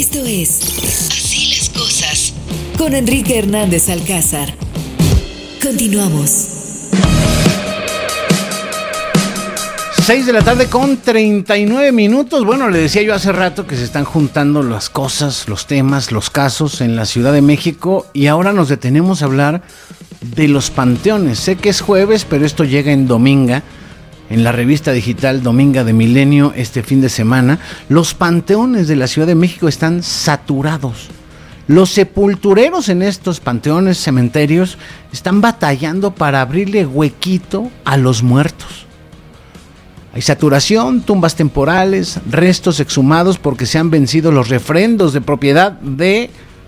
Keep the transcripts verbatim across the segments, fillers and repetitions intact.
Esto es Así las cosas con Enrique Hernández Alcázar. Continuamos. seis de la tarde con treinta y nueve minutos. Bueno, le decía yo hace rato que se están juntando las cosas, los temas, los casos en la Ciudad de México, y ahora nos detenemos a hablar de los panteones. Sé que es jueves, pero esto llega en Dominga, en la revista digital Dominga de Milenio este fin de semana. Los panteones de la Ciudad de México están saturados. Los sepultureros en estos panteones, cementerios, están batallando para abrirle huequito a los muertos. Hay saturación, tumbas temporales, restos exhumados porque se han vencido los refrendos de propiedad de,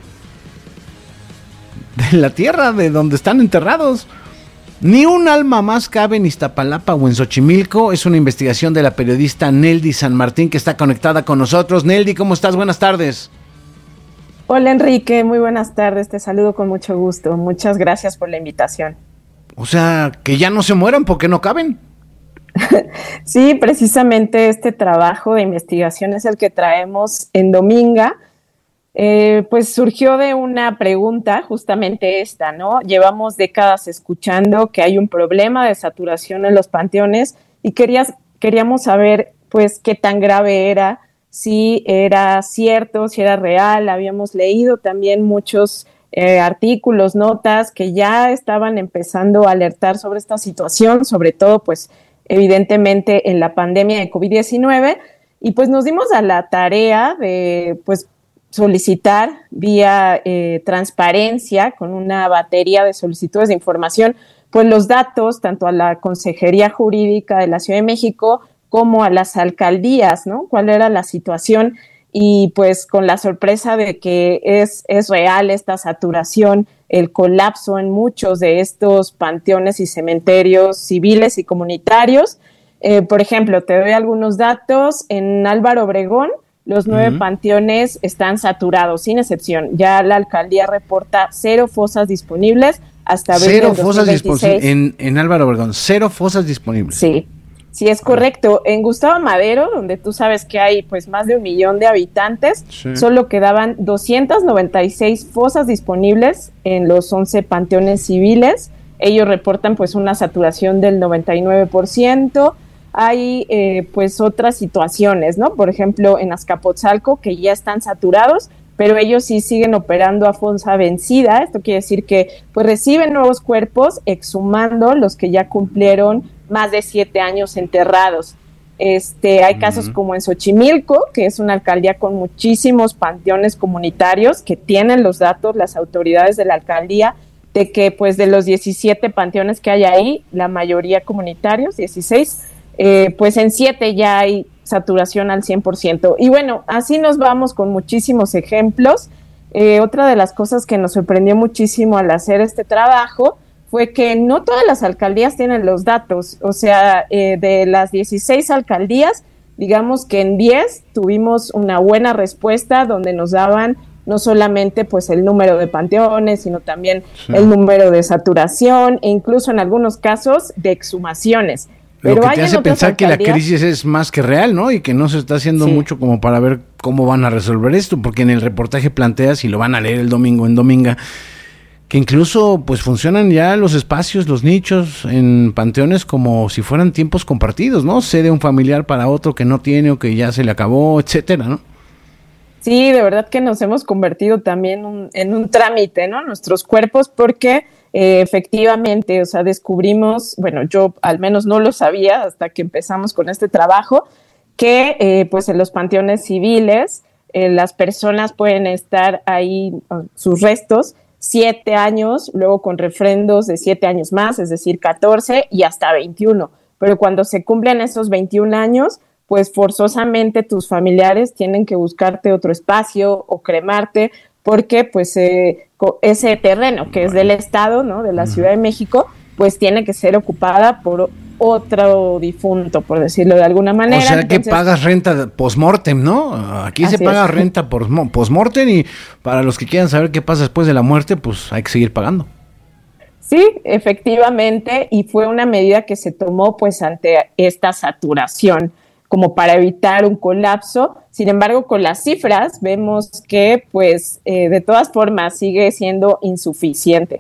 de la tierra de donde están enterrados. Ni un alma más cabe en Iztapalapa o en Xochimilco. Es una investigación de la periodista Neldy San Martín, que está conectada con nosotros. Neldy, ¿cómo estás? Buenas tardes. Hola Enrique, muy buenas tardes. Te saludo con mucho gusto. Muchas gracias por la invitación. O sea, que ya no se mueran porque no caben. Sí, precisamente este trabajo de investigación es el que traemos en Dominga. Eh, pues surgió de una pregunta, justamente esta, ¿no? Llevamos décadas escuchando que hay un problema de saturación en los panteones y querías, queríamos saber, pues, qué tan grave era, si era cierto, si era real. Habíamos leído también muchos eh, artículos, notas que ya estaban empezando a alertar sobre esta situación, sobre todo, pues, evidentemente en la pandemia de covid diecinueve, y pues nos dimos a la tarea de pues solicitar vía eh, transparencia, con una batería de solicitudes de información, pues los datos tanto a la Consejería Jurídica de la Ciudad de México como a las alcaldías, ¿no? ¿Cuál era la situación? Y pues con la sorpresa de que es, es real esta saturación, el colapso en muchos de estos panteones y cementerios civiles y comunitarios. Eh, por ejemplo, te doy algunos datos. En Álvaro Obregón, los nueve uh-huh. panteones están saturados, sin excepción. Ya la alcaldía reporta cero fosas disponibles hasta cero fosas disponibles en, en Álvaro Obregón, cero fosas disponibles. Sí. Sí, es correcto. En Gustavo Madero, donde tú sabes que hay pues más de un millón de habitantes, sí. Solo quedaban doscientas noventa y seis fosas disponibles en los once panteones civiles. Ellos reportan pues una saturación del noventa y nueve por ciento. Hay eh, pues otras situaciones, ¿no? Por ejemplo, en Azcapotzalco, que ya están saturados, pero ellos sí siguen operando a fosa vencida. Esto quiere decir que pues reciben nuevos cuerpos, exhumando los que ya cumplieron más de siete años enterrados. Este, hay uh-huh. casos como en Xochimilco, que es una alcaldía con muchísimos panteones comunitarios, que tienen los datos las autoridades de la alcaldía de que pues de los diecisiete panteones que hay ahí, la mayoría comunitarios, dieciséis, eh, pues en siete ya hay saturación al cien por ciento. Y bueno, así nos vamos con muchísimos ejemplos. Eh, otra de las cosas que nos sorprendió muchísimo al hacer este trabajo fue que no todas las alcaldías tienen los datos. O sea, eh, de las dieciséis alcaldías, digamos que en diez tuvimos una buena respuesta donde nos daban no solamente pues el número de panteones, sino también sí. el número de saturación e incluso en algunos casos de exhumaciones. Lo Pero que te hace pensar que la crisis es más que real, ¿no? Y que no se está haciendo sí. mucho como para ver cómo van a resolver esto, porque en el reportaje planteas, y lo van a leer el domingo en Dominga, que incluso pues funcionan ya los espacios, los nichos en panteones como si fueran tiempos compartidos, ¿no? Cede un familiar para otro que no tiene o que ya se le acabó, etcétera, ¿no? Sí, de verdad que nos hemos convertido también un, en un trámite, ¿no? Nuestros cuerpos, porque eh, efectivamente, o sea, descubrimos, bueno, yo al menos no lo sabía hasta que empezamos con este trabajo, que eh, pues en los panteones civiles eh, las personas pueden estar ahí, sus restos, siete años, luego con refrendos de siete años más, es decir, catorce y hasta veintiuno. Pero cuando se cumplen esos veintiún años, pues forzosamente tus familiares tienen que buscarte otro espacio o cremarte, porque pues eh, ese terreno que es del Estado, ¿no? De la Ciudad de México, pues tiene que ser ocupada por otro difunto, por decirlo de alguna manera. O sea Entonces, que pagas renta post-mortem, ¿no? Aquí se paga es. renta por post-mortem, y para los que quieran saber qué pasa después de la muerte, pues hay que seguir pagando. Sí, efectivamente, y fue una medida que se tomó pues ante esta saturación. como para evitar un colapso. Sin embargo, con las cifras vemos que pues eh, de todas formas sigue siendo insuficiente.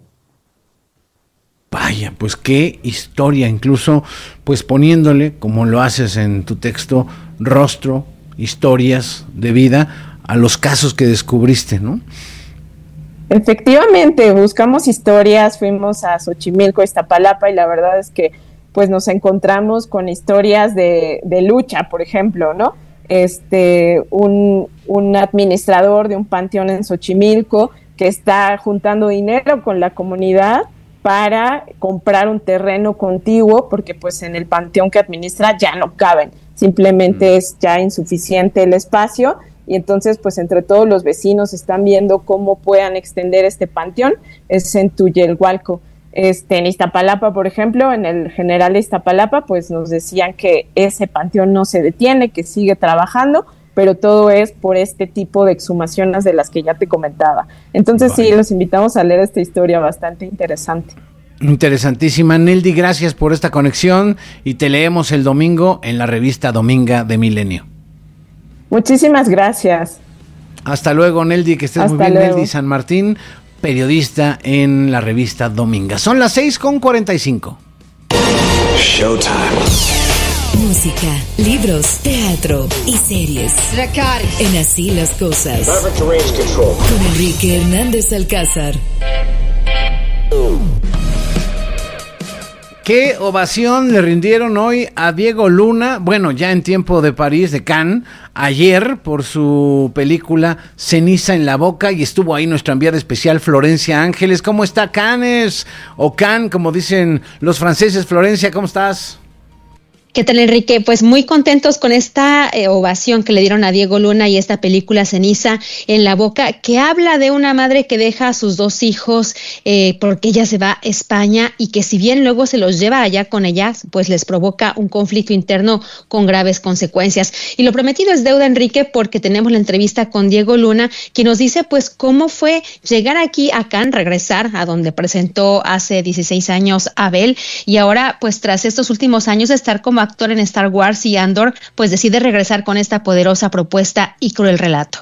Vaya, pues qué historia, incluso pues poniéndole, como lo haces en tu texto, rostro, historias de vida a los casos que descubriste, ¿no? Efectivamente, buscamos historias, fuimos a Xochimilco, Iztapalapa, y la verdad es que pues nos encontramos con historias de, de lucha, por ejemplo, ¿no? Este, un, un administrador de un panteón en Xochimilco que está juntando dinero con la comunidad para comprar un terreno contiguo, porque pues en el panteón que administra ya no caben, simplemente mm. es ya insuficiente el espacio, y entonces pues entre todos los vecinos están viendo cómo puedan extender este panteón. Es en Tuyelhualco. Este, en Iztapalapa, por ejemplo, en el General de Iztapalapa, pues nos decían que ese panteón no se detiene, que sigue trabajando, pero todo es por este tipo de exhumaciones de las que ya te comentaba. Entonces Vaya. sí, los invitamos a leer esta historia bastante interesante. Interesantísima. Neldy, gracias por esta conexión y te leemos el domingo en la revista Dominga de Milenio. Muchísimas gracias. Hasta luego, Neldy, que estés Hasta muy bien. luego. Neldy San Martín, periodista en la revista Dominga. Son las seis con cuarenta y cinco. Showtime. Música, libros, teatro y series. En Así las Cosas. Con Enrique Hernández Alcázar. ¿Qué ovación le rindieron hoy a Diego Luna? Bueno, ya en tiempo de París, de Cannes, ayer por su película Ceniza en la Boca, y estuvo ahí nuestra enviada especial Florencia Ángeles. ¿Cómo está Cannes? O Cannes, como dicen los franceses. Florencia, ¿cómo estás? ¿Qué tal, Enrique? Pues muy contentos con esta eh, ovación que le dieron a Diego Luna y esta película Ceniza en la Boca, que habla de una madre que deja a sus dos hijos eh, porque ella se va a España, y que si bien luego se los lleva allá con ellas, pues les provoca un conflicto interno con graves consecuencias. Y lo prometido es deuda, Enrique, porque tenemos la entrevista con Diego Luna, que nos dice pues cómo fue llegar aquí a Cannes, regresar a donde presentó hace dieciséis años Abel, y ahora pues tras estos últimos años de estar como actor en Star Wars y Andor, pues decide regresar con esta poderosa propuesta y cruel relato.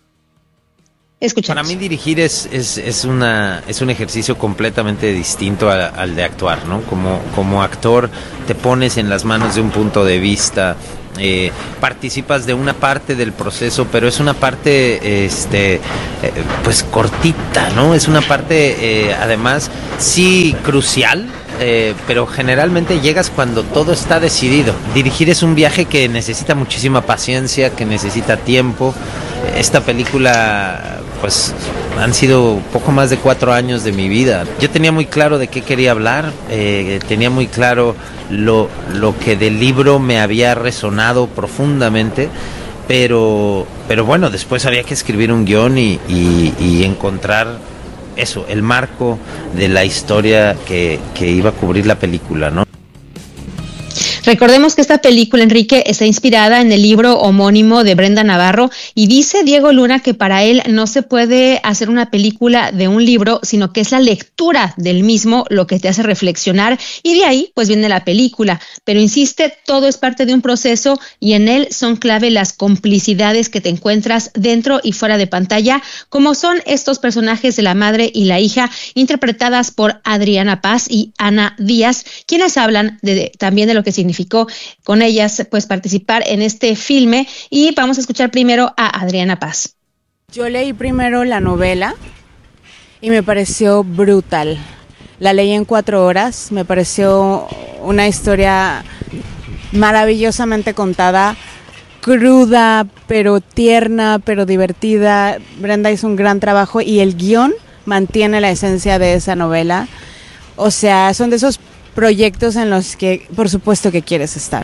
Escuchamos. Para mí dirigir es, es, es, una, es un ejercicio completamente distinto a, al de actuar, ¿no? Como, como actor te pones en las manos de un punto de vista, eh, participas de una parte del proceso, pero es una parte este, eh, pues cortita, ¿no? Es una parte eh, además sí crucial, Eh, pero generalmente llegas cuando todo está decidido. Dirigir es un viaje que necesita muchísima paciencia, que necesita tiempo. Esta película, pues, han sido poco más de cuatro años de mi vida. Yo tenía muy claro de qué quería hablar, eh, tenía muy claro lo, lo que del libro me había resonado profundamente, pero, pero bueno, después había que escribir un guión y, y, y encontrar eso, el marco de la historia que, que iba a cubrir la película, ¿no? Recordemos que esta película, Enrique, está inspirada en el libro homónimo de Brenda Navarro, y dice Diego Luna que para él no se puede hacer una película de un libro, sino que es la lectura del mismo lo que te hace reflexionar, y de ahí pues viene la película. Pero insiste, todo es parte de un proceso, y en él son clave las complicidades que te encuentras dentro y fuera de pantalla, como son estos personajes de la madre y la hija, interpretadas por Adriana Paz y Ana Díaz, quienes hablan de, de, también de lo que significa con ellas pues participar en este filme. Y vamos a escuchar primero a Adriana Paz. Yo leí primero la novela y me pareció brutal. La leí en cuatro horas, me pareció una historia maravillosamente contada, cruda, pero tierna, pero divertida. Brenda hizo un gran trabajo y el guión mantiene la esencia de esa novela. O sea, son de esos proyectos en los que por supuesto que quieres estar.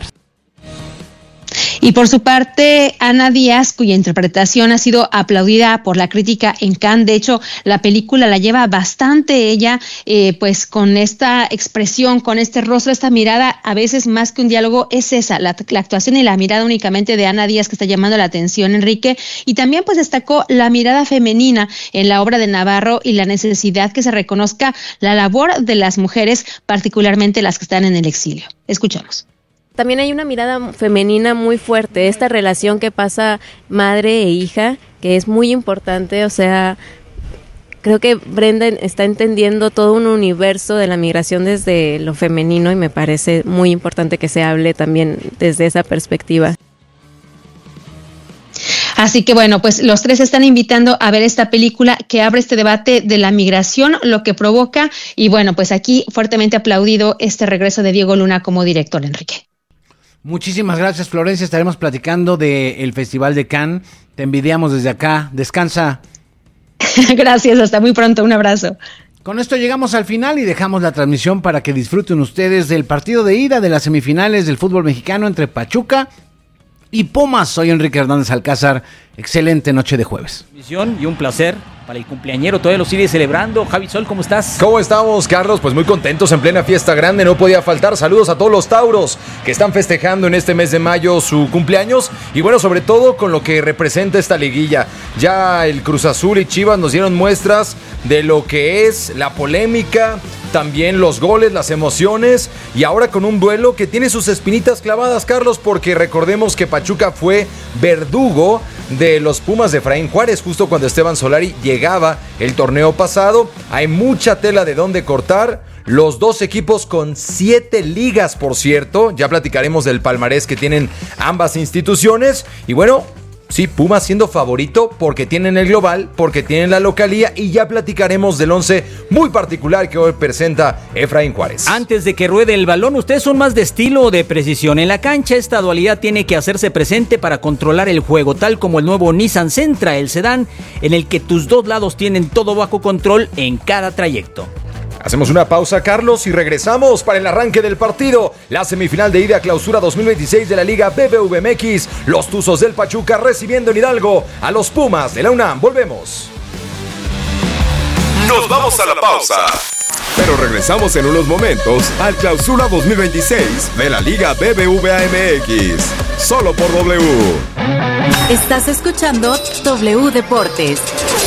Y por su parte, Ana Díaz, cuya interpretación ha sido aplaudida por la crítica en Cannes. De hecho, la película la lleva bastante ella, eh, pues con esta expresión, con este rostro, esta mirada, a veces más que un diálogo, es esa, la, la actuación y la mirada únicamente de Ana Díaz que está llamando la atención, Enrique. Y también pues destacó la mirada femenina en la obra de Navarro y la necesidad que se reconozca la labor de las mujeres, particularmente las que están en el exilio. Escuchamos. También hay una mirada femenina muy fuerte, esta relación que pasa madre e hija, que es muy importante, o sea, creo que Brenda está entendiendo todo un universo de la migración desde lo femenino y me parece muy importante que se hable también desde esa perspectiva. Así que bueno, pues los tres están invitando a ver esta película que abre este debate de la migración, lo que provoca, y bueno, pues aquí fuertemente aplaudido este regreso de Diego Luna como director, Enrique. Muchísimas gracias, Florencia. Estaremos platicando del Festival de Cannes. Te envidiamos desde acá. Descansa. Gracias, hasta muy pronto. Un abrazo. Con esto llegamos al final y dejamos la transmisión para que disfruten ustedes del partido de ida de las semifinales del fútbol mexicano entre Pachuca y Pumas. Soy Enrique Hernández Alcázar. Excelente noche de jueves. Misión y un placer para el cumpleañero. Todavía lo sigue celebrando. Javi Sol, ¿cómo estás? ¿Cómo estamos, Carlos? Pues muy contentos en plena fiesta grande. No podía faltar. Saludos a todos los tauros que están festejando en este mes de mayo su cumpleaños. Y bueno, sobre todo con lo que representa esta liguilla. Ya el Cruz Azul y Chivas nos dieron muestras de lo que es la polémica, también los goles, las emociones, y ahora con un duelo que tiene sus espinitas clavadas, Carlos, porque recordemos que Pachuca fue verdugo de los Pumas de Efraín Juárez justo cuando Esteban Solari llegaba el torneo pasado. Hay mucha tela de dónde cortar. Los dos equipos con siete ligas, por cierto. Ya platicaremos del palmarés que tienen ambas instituciones. Y bueno, sí, Pumas siendo favorito porque tienen el global, porque tienen la localía, y ya platicaremos del once muy particular que hoy presenta Efraín Juárez. Antes de que ruede el balón, ustedes son más de estilo o de precisión. En la cancha esta dualidad tiene que hacerse presente para controlar el juego, tal como el nuevo Nissan Sentra, el sedán en el que tus dos lados tienen todo bajo control en cada trayecto. Hacemos una pausa, Carlos, y regresamos para el arranque del partido. La semifinal de ida clausura dos mil veintiséis de la Liga B B V M X. Los Tuzos del Pachuca recibiendo en Hidalgo a los Pumas de la UNAM. Volvemos. Nos vamos a la pausa. Pero regresamos en unos momentos al clausura dos mil veintiséis de la Liga B B V A M X. Solo por W. Estás escuchando W Deportes.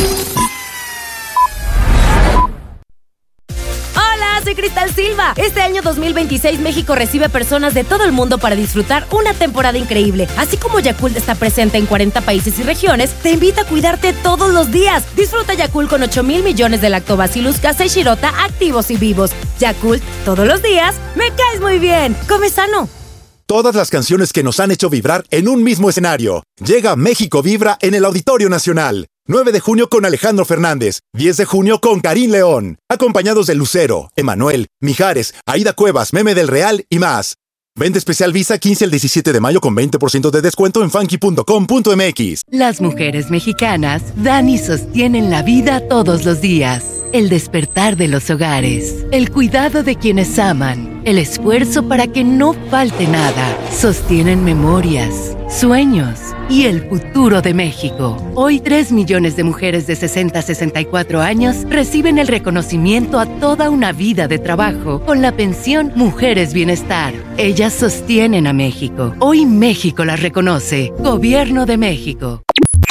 Soy Cristal Silva. Este año dos mil veintiséis México recibe a personas de todo el mundo para disfrutar una temporada increíble. Así como Yakult está presente en cuarenta países y regiones, te invita a cuidarte todos los días. Disfruta Yakult con ocho mil millones de Lactobacillus casei shirota activos y vivos. Yakult, todos los días, me caes muy bien. Come sano. Todas las canciones que nos han hecho vibrar en un mismo escenario. Llega México Vibra en el Auditorio Nacional. nueve de junio con Alejandro Fernández, diez de junio con Karim León, acompañados de Lucero, Emanuel, Mijares, Aida Cuevas, Meme del Real y más. Venta especial Visa quince al diecisiete de mayo con veinte por ciento de descuento en funky punto com punto m x. Las mujeres mexicanas dan y sostienen la vida todos los días. El despertar de los hogares, el cuidado de quienes aman, el esfuerzo para que no falte nada. Sostienen memorias, sueños y el futuro de México. Hoy tres millones de mujeres de sesenta a sesenta y cuatro años reciben el reconocimiento a toda una vida de trabajo con la pensión Mujeres Bienestar. Ellas sostienen a México. Hoy México las reconoce. Gobierno de México.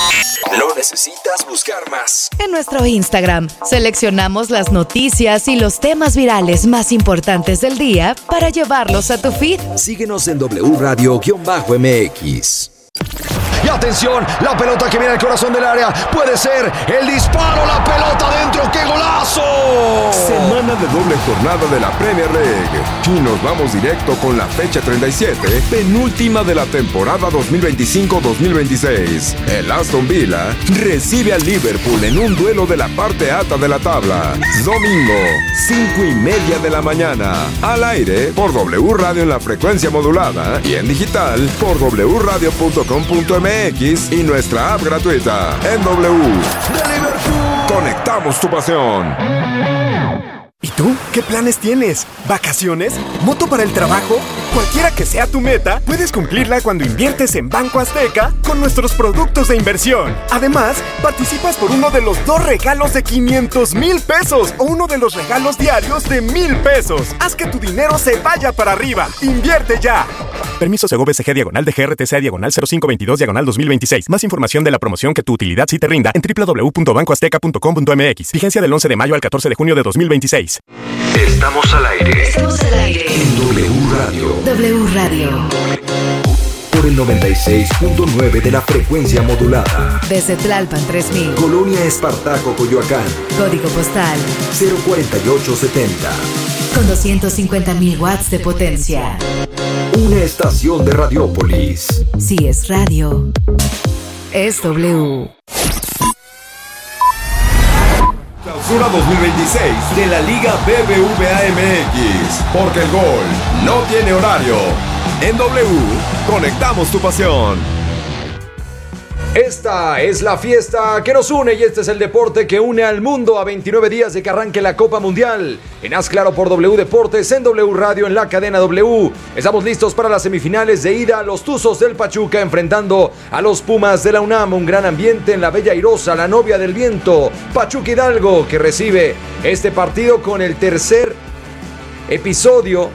No necesitas buscar más. En nuestro Instagram seleccionamos las noticias y los temas virales más importantes del día para llevarlos a tu feed. Síguenos en W Radio-M X. Y atención, la pelota que viene al corazón del área. Puede ser el disparo, la pelota dentro. ¡Qué golazo! Semana de doble jornada de la Premier League. Y nos vamos directo con la fecha treinta y siete, penúltima de la temporada dos mil veinticinco dos mil veintiséis. El Aston Villa recibe al Liverpool en un duelo de la parte alta de la tabla. Domingo, cinco y media de la mañana. Al aire por W Radio en la frecuencia modulada y en digital por w radio punto com punto m x y nuestra app gratuita. En W de Liverpool conectamos tu pasión. ¿Y tú? ¿Qué planes tienes? ¿Vacaciones? ¿Moto para el trabajo? Cualquiera que sea tu meta, puedes cumplirla cuando inviertes en Banco Azteca con nuestros productos de inversión. Además, participas por uno de los dos regalos de quinientos mil pesos o uno de los regalos diarios de mil pesos. Haz que tu dinero se vaya para arriba. ¡Invierte ya! Permiso Segov B C G diagonal de G R T C diagonal cero cinco veintidós diagonal dos mil veintiséis. Más información de la promoción que tu utilidad sí te rinda en w w w punto banco azteca punto com punto m x. Vigencia del once de mayo al catorce de junio de dos mil veintiséis. seis. Estamos al aire. Estamos al aire. En W Radio. W Radio. Por el noventa y seis punto nueve de la frecuencia modulada. Desde Tlalpan tres mil. Colonia Espartaco, Coyoacán. Código postal cero cuarenta y ocho setenta. con doscientos cincuenta mil watts de potencia. Una estación de Radiópolis. Si es radio, es W. Clausura dos mil veintiséis de la Liga B B V A M X. Porque el gol no tiene horario. En W, conectamos tu pasión. Esta es la fiesta que nos une y este es el deporte que une al mundo a veintinueve días de que arranque la Copa Mundial. En Haz Claro por W Deportes, en W Radio, en la cadena W. Estamos listos para las semifinales de ida. Los Tuzos del Pachuca enfrentando a los Pumas de la UNAM. Un gran ambiente en la Bella Airosa, la novia del viento. Pachuca Hidalgo, que recibe este partido con el tercer episodio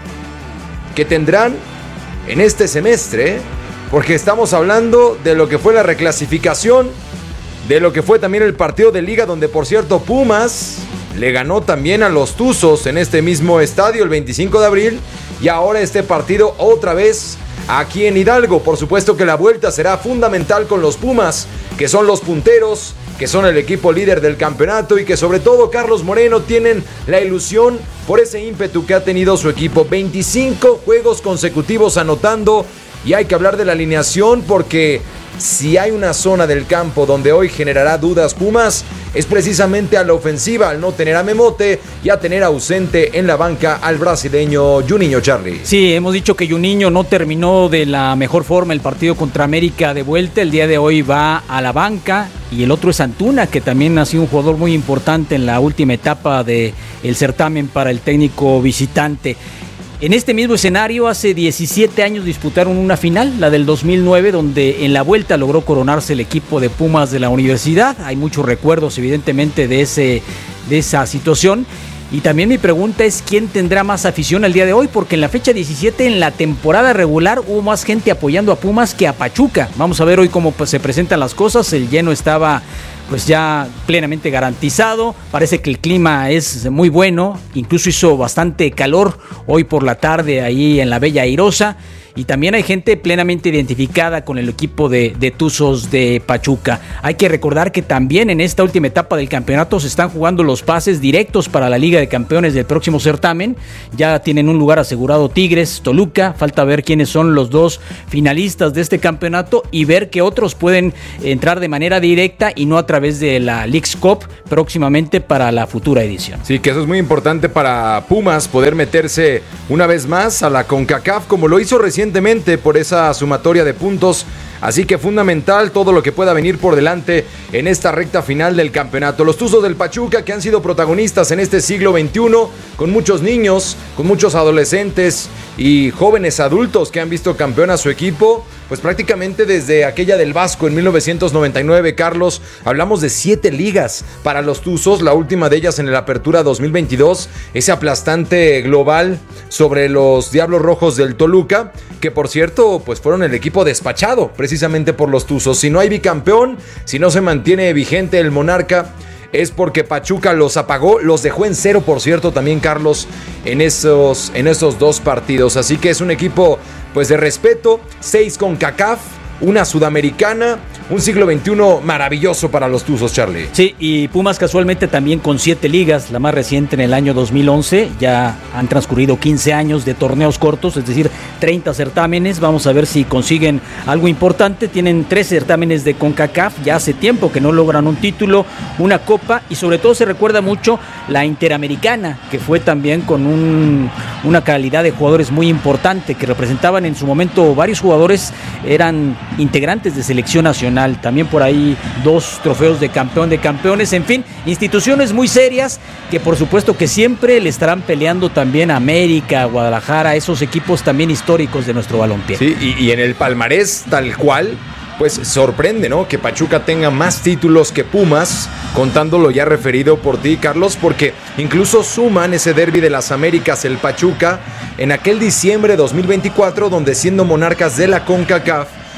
que tendrán en este semestre, porque estamos hablando de lo que fue la reclasificación, de lo que fue también el partido de liga, donde por cierto Pumas le ganó también a los Tuzos en este mismo estadio el veinticinco de abril, y ahora este partido otra vez aquí en Hidalgo. Por supuesto que la vuelta será fundamental con los Pumas, que son los punteros, que son el equipo líder del campeonato y que sobre todo Carlos Moreno tienen la ilusión por ese ímpetu que ha tenido su equipo. veinticinco juegos consecutivos anotando. Y hay que hablar de la alineación porque si hay una zona del campo donde hoy generará dudas Pumas, es precisamente a la ofensiva, al no tener a Memote y a tener ausente en la banca al brasileño Juninho, Charlie. Sí, hemos dicho que Juninho no terminó de la mejor forma el partido contra América de vuelta. El día de hoy va a la banca. Y el otro es Antuna, que también ha sido un jugador muy importante en la última etapa del certamen para el técnico visitante. En este mismo escenario, hace diecisiete años disputaron una final, la del dos mil nueve, donde en la vuelta logró coronarse el equipo de Pumas de la universidad. Hay muchos recuerdos, evidentemente, de, ese, de esa situación. Y también mi pregunta es, ¿quién tendrá más afición el día de hoy? Porque en la fecha diecisiete, en la temporada regular, hubo más gente apoyando a Pumas que a Pachuca. Vamos a ver hoy cómo pues, se presentan las cosas. El lleno estaba pues ya plenamente garantizado. Parece que el clima es muy bueno. Incluso hizo bastante calor hoy por la tarde ahí en la Bella Airosa. Y también hay gente plenamente identificada con el equipo de, de Tuzos de Pachuca. Hay que recordar que también en esta última etapa del campeonato se están jugando los pases directos para la Liga de Campeones del próximo certamen. Ya tienen un lugar asegurado Tigres, Toluca. Falta ver quiénes son los dos finalistas de este campeonato y ver que otros pueden entrar de manera directa y no a través de la Leagues Cup próximamente para la futura edición. Sí, que eso es muy importante para Pumas, poder meterse una vez más a la CONCACAF como lo hizo recién por esa sumatoria de puntos. Así que fundamental todo lo que pueda venir por delante en esta recta final del campeonato. Los Tuzos del Pachuca, que han sido protagonistas en este siglo veintiuno, con muchos niños, con muchos adolescentes y jóvenes adultos que han visto campeón a su equipo, pues prácticamente desde aquella del Vasco en mil novecientos noventa y nueve, Carlos. Hablamos de siete ligas para los Tuzos, la última de ellas en el Apertura dos mil veintidós, ese aplastante global sobre los Diablos Rojos del Toluca, que por cierto, pues fueron el equipo despachado precisamente por los Tuzos. Si no hay bicampeón, si no se mantiene vigente el Monarca, es porque Pachuca los apagó, los dejó en cero, por cierto, también Carlos, en esos, en esos dos partidos. Así que es un equipo pues de respeto, seis con CONCACAF, una sudamericana, un siglo veintiuno maravilloso para los Tuzos, Charlie. Sí, y Pumas casualmente también con siete ligas, la más reciente en el año dos mil once, ya han transcurrido quince años de torneos cortos, es decir, treinta certámenes. Vamos a ver si consiguen algo importante. Tienen tres certámenes de CONCACAF, ya hace tiempo que no logran un título, una copa, y sobre todo se recuerda mucho la Interamericana, que fue también con un, una calidad de jugadores muy importante, que representaban en su momento varios jugadores, eran integrantes de selección nacional. También por ahí dos trofeos de campeón de campeones. En fin, instituciones muy serias que por supuesto que siempre le estarán peleando también a América, Guadalajara, esos equipos también históricos de nuestro balompié. Sí, y, y en el palmarés tal cual, pues sorprende, ¿no? Que Pachuca tenga más títulos que Pumas, contando lo ya referido por ti, Carlos, porque incluso suman ese derbi de las Américas, el Pachuca, en aquel diciembre de dos mil veinticuatro, donde siendo monarcas de la CONCACAF,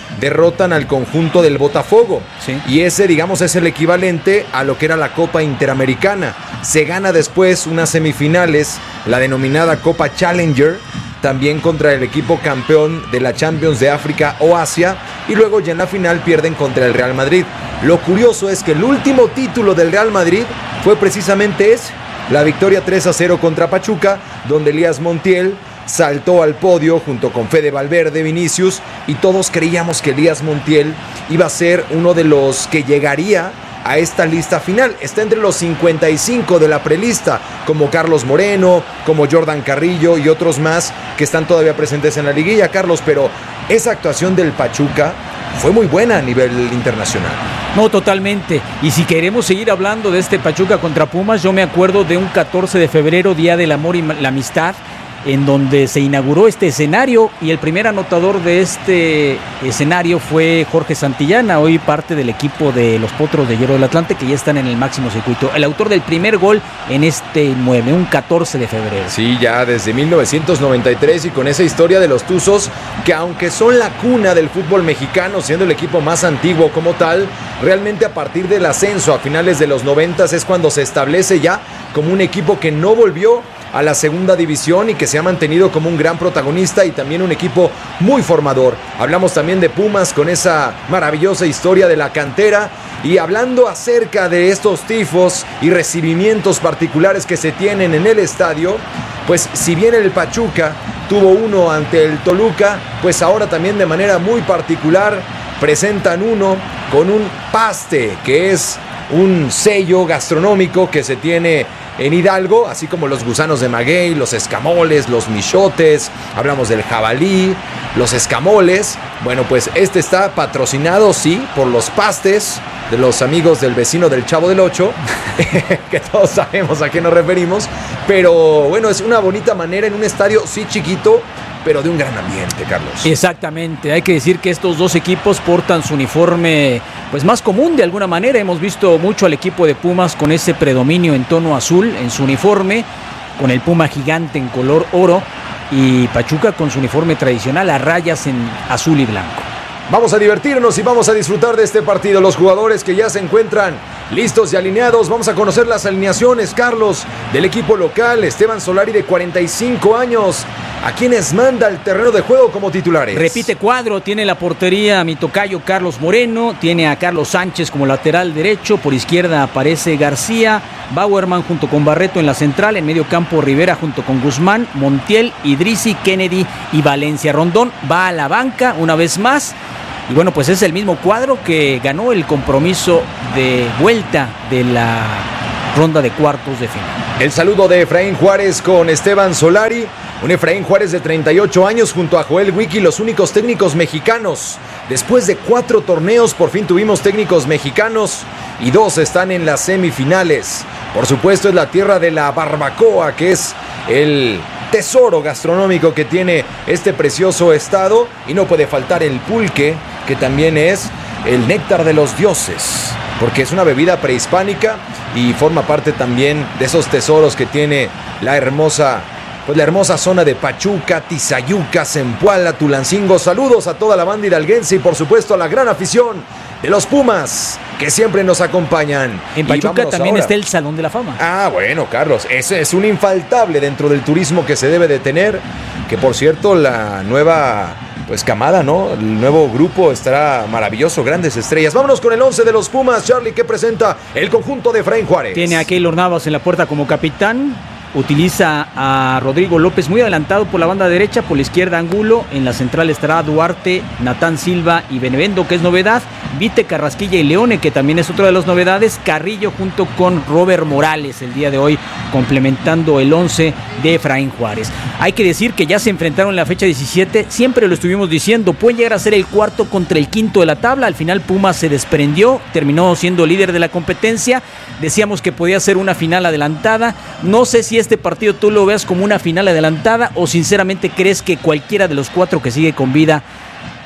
derrotan al conjunto del Botafogo. Sí. Y ese, digamos, es el equivalente a lo que era la Copa Interamericana. Se gana después unas semifinales, la denominada Copa Challenger, también contra el equipo campeón de la Champions de África o Asia, y luego ya en la final pierden contra el Real Madrid. Lo curioso es que el último título del Real Madrid fue precisamente ese, la victoria tres a cero contra Pachuca, donde Elías Montiel saltó al podio junto con Fede Valverde, Vinicius, y todos creíamos que Elías Montiel iba a ser uno de los que llegaría a esta lista final. Está entre los cincuenta y cinco de la prelista, como Carlos Moreno, como Jordan Carrillo y otros más que están todavía presentes en la liguilla, Carlos, pero esa actuación del Pachuca fue muy buena a nivel internacional. No, totalmente. Y si queremos seguir hablando de este Pachuca contra Pumas, yo me acuerdo de un catorce de febrero, Día del Amor y la Amistad, en donde se inauguró este escenario, y el primer anotador de este escenario fue Jorge Santillana, hoy parte del equipo de los Potros de Hierro del Atlante, que ya están en el máximo circuito. El autor del primer gol en este inmueble, un catorce de febrero. Sí, ya desde mil novecientos noventa y tres, y con esa historia de los Tuzos, que aunque son la cuna del fútbol mexicano, siendo el equipo más antiguo como tal, realmente a partir del ascenso a finales de los noventas es cuando se establece ya como un equipo que no volvió a la segunda división y que se ha mantenido como un gran protagonista y también un equipo muy formador. Hablamos también de Pumas con esa maravillosa historia de la cantera, y hablando acerca de estos tifos y recibimientos particulares que se tienen en el estadio, pues si bien el Pachuca tuvo uno ante el Toluca, pues ahora también de manera muy particular presentan uno con un paste, que es un sello gastronómico que se tiene en Hidalgo, así como los gusanos de maguey, los escamoles, los michotes, hablamos del jabalí, los escamoles. Bueno, pues este está patrocinado, sí, por los pastes de los amigos del vecino del Chavo del Ocho, que todos sabemos a qué nos referimos, pero bueno, es una bonita manera en un estadio, sí chiquito, pero de un gran ambiente, Carlos. Exactamente, hay que decir que estos dos equipos portan su uniforme pues más común de alguna manera. Hemos visto mucho al equipo de Pumas con ese predominio en tono azul en su uniforme, con el puma gigante en color oro, y Pachuca con su uniforme tradicional a rayas en azul y blanco. Vamos a divertirnos y vamos a disfrutar de este partido. Los jugadores que ya se encuentran listos y alineados. Vamos a conocer las alineaciones, Carlos, del equipo local. Esteban Solari, de cuarenta y cinco años. ¿A quiénes manda el terreno de juego como titulares? Repite cuadro, tiene la portería a mi tocayo Carlos Moreno, tiene a Carlos Sánchez como lateral derecho, por izquierda aparece García, Bauerman junto con Barreto en la central, en medio campo Rivera junto con Guzmán, Montiel, Idrisi, Kennedy y Valencia. Rondón va a la banca una vez más. Y bueno, pues es el mismo cuadro que ganó el compromiso de vuelta de la ronda de cuartos de final. El saludo de Efraín Juárez con Esteban Solari. Un Efraín Juárez de treinta y ocho años junto a Joel Wiki, los únicos técnicos mexicanos. Después de cuatro torneos, por fin tuvimos técnicos mexicanos y dos están en las semifinales. Por supuesto, es la tierra de la barbacoa, que es el tesoro gastronómico que tiene este precioso estado, y no puede faltar el pulque, que también es el néctar de los dioses, porque es una bebida prehispánica y forma parte también de esos tesoros que tiene la hermosa, pues la hermosa zona de Pachuca, Tizayuca, Zempoala, Tulancingo. Saludos a toda la banda hidalguense y por supuesto a la gran afición de los Pumas, que siempre nos acompañan. En Pachuca también ahora está el Salón de la Fama. Ah, bueno, Carlos, ese es un infaltable dentro del turismo que se debe de tener, que por cierto la nueva pues camada, ¿no? El nuevo grupo estará maravilloso, grandes estrellas. Vámonos con el once de los Pumas, Charlie, que presenta el conjunto de Efraín Juárez. Tiene a Keylor Navas en la puerta como capitán. Utiliza a Rodrigo López muy adelantado por la banda derecha, por la izquierda Angulo, en la central estará Duarte, Natán Silva y Benevendo, que es novedad, Vite, Carrasquilla y Leone, que también es otra de las novedades, Carrillo junto con Robert Morales el día de hoy, complementando el once de Efraín Juárez. Hay que decir que ya se enfrentaron en la fecha diecisiete, siempre lo estuvimos diciendo, pueden llegar a ser el cuarto contra el quinto de la tabla. Al final Pumas se desprendió, terminó siendo líder de la competencia, decíamos que podía ser una final adelantada. No sé si este partido tú lo veas como una final adelantada o sinceramente crees que cualquiera de los cuatro que sigue con vida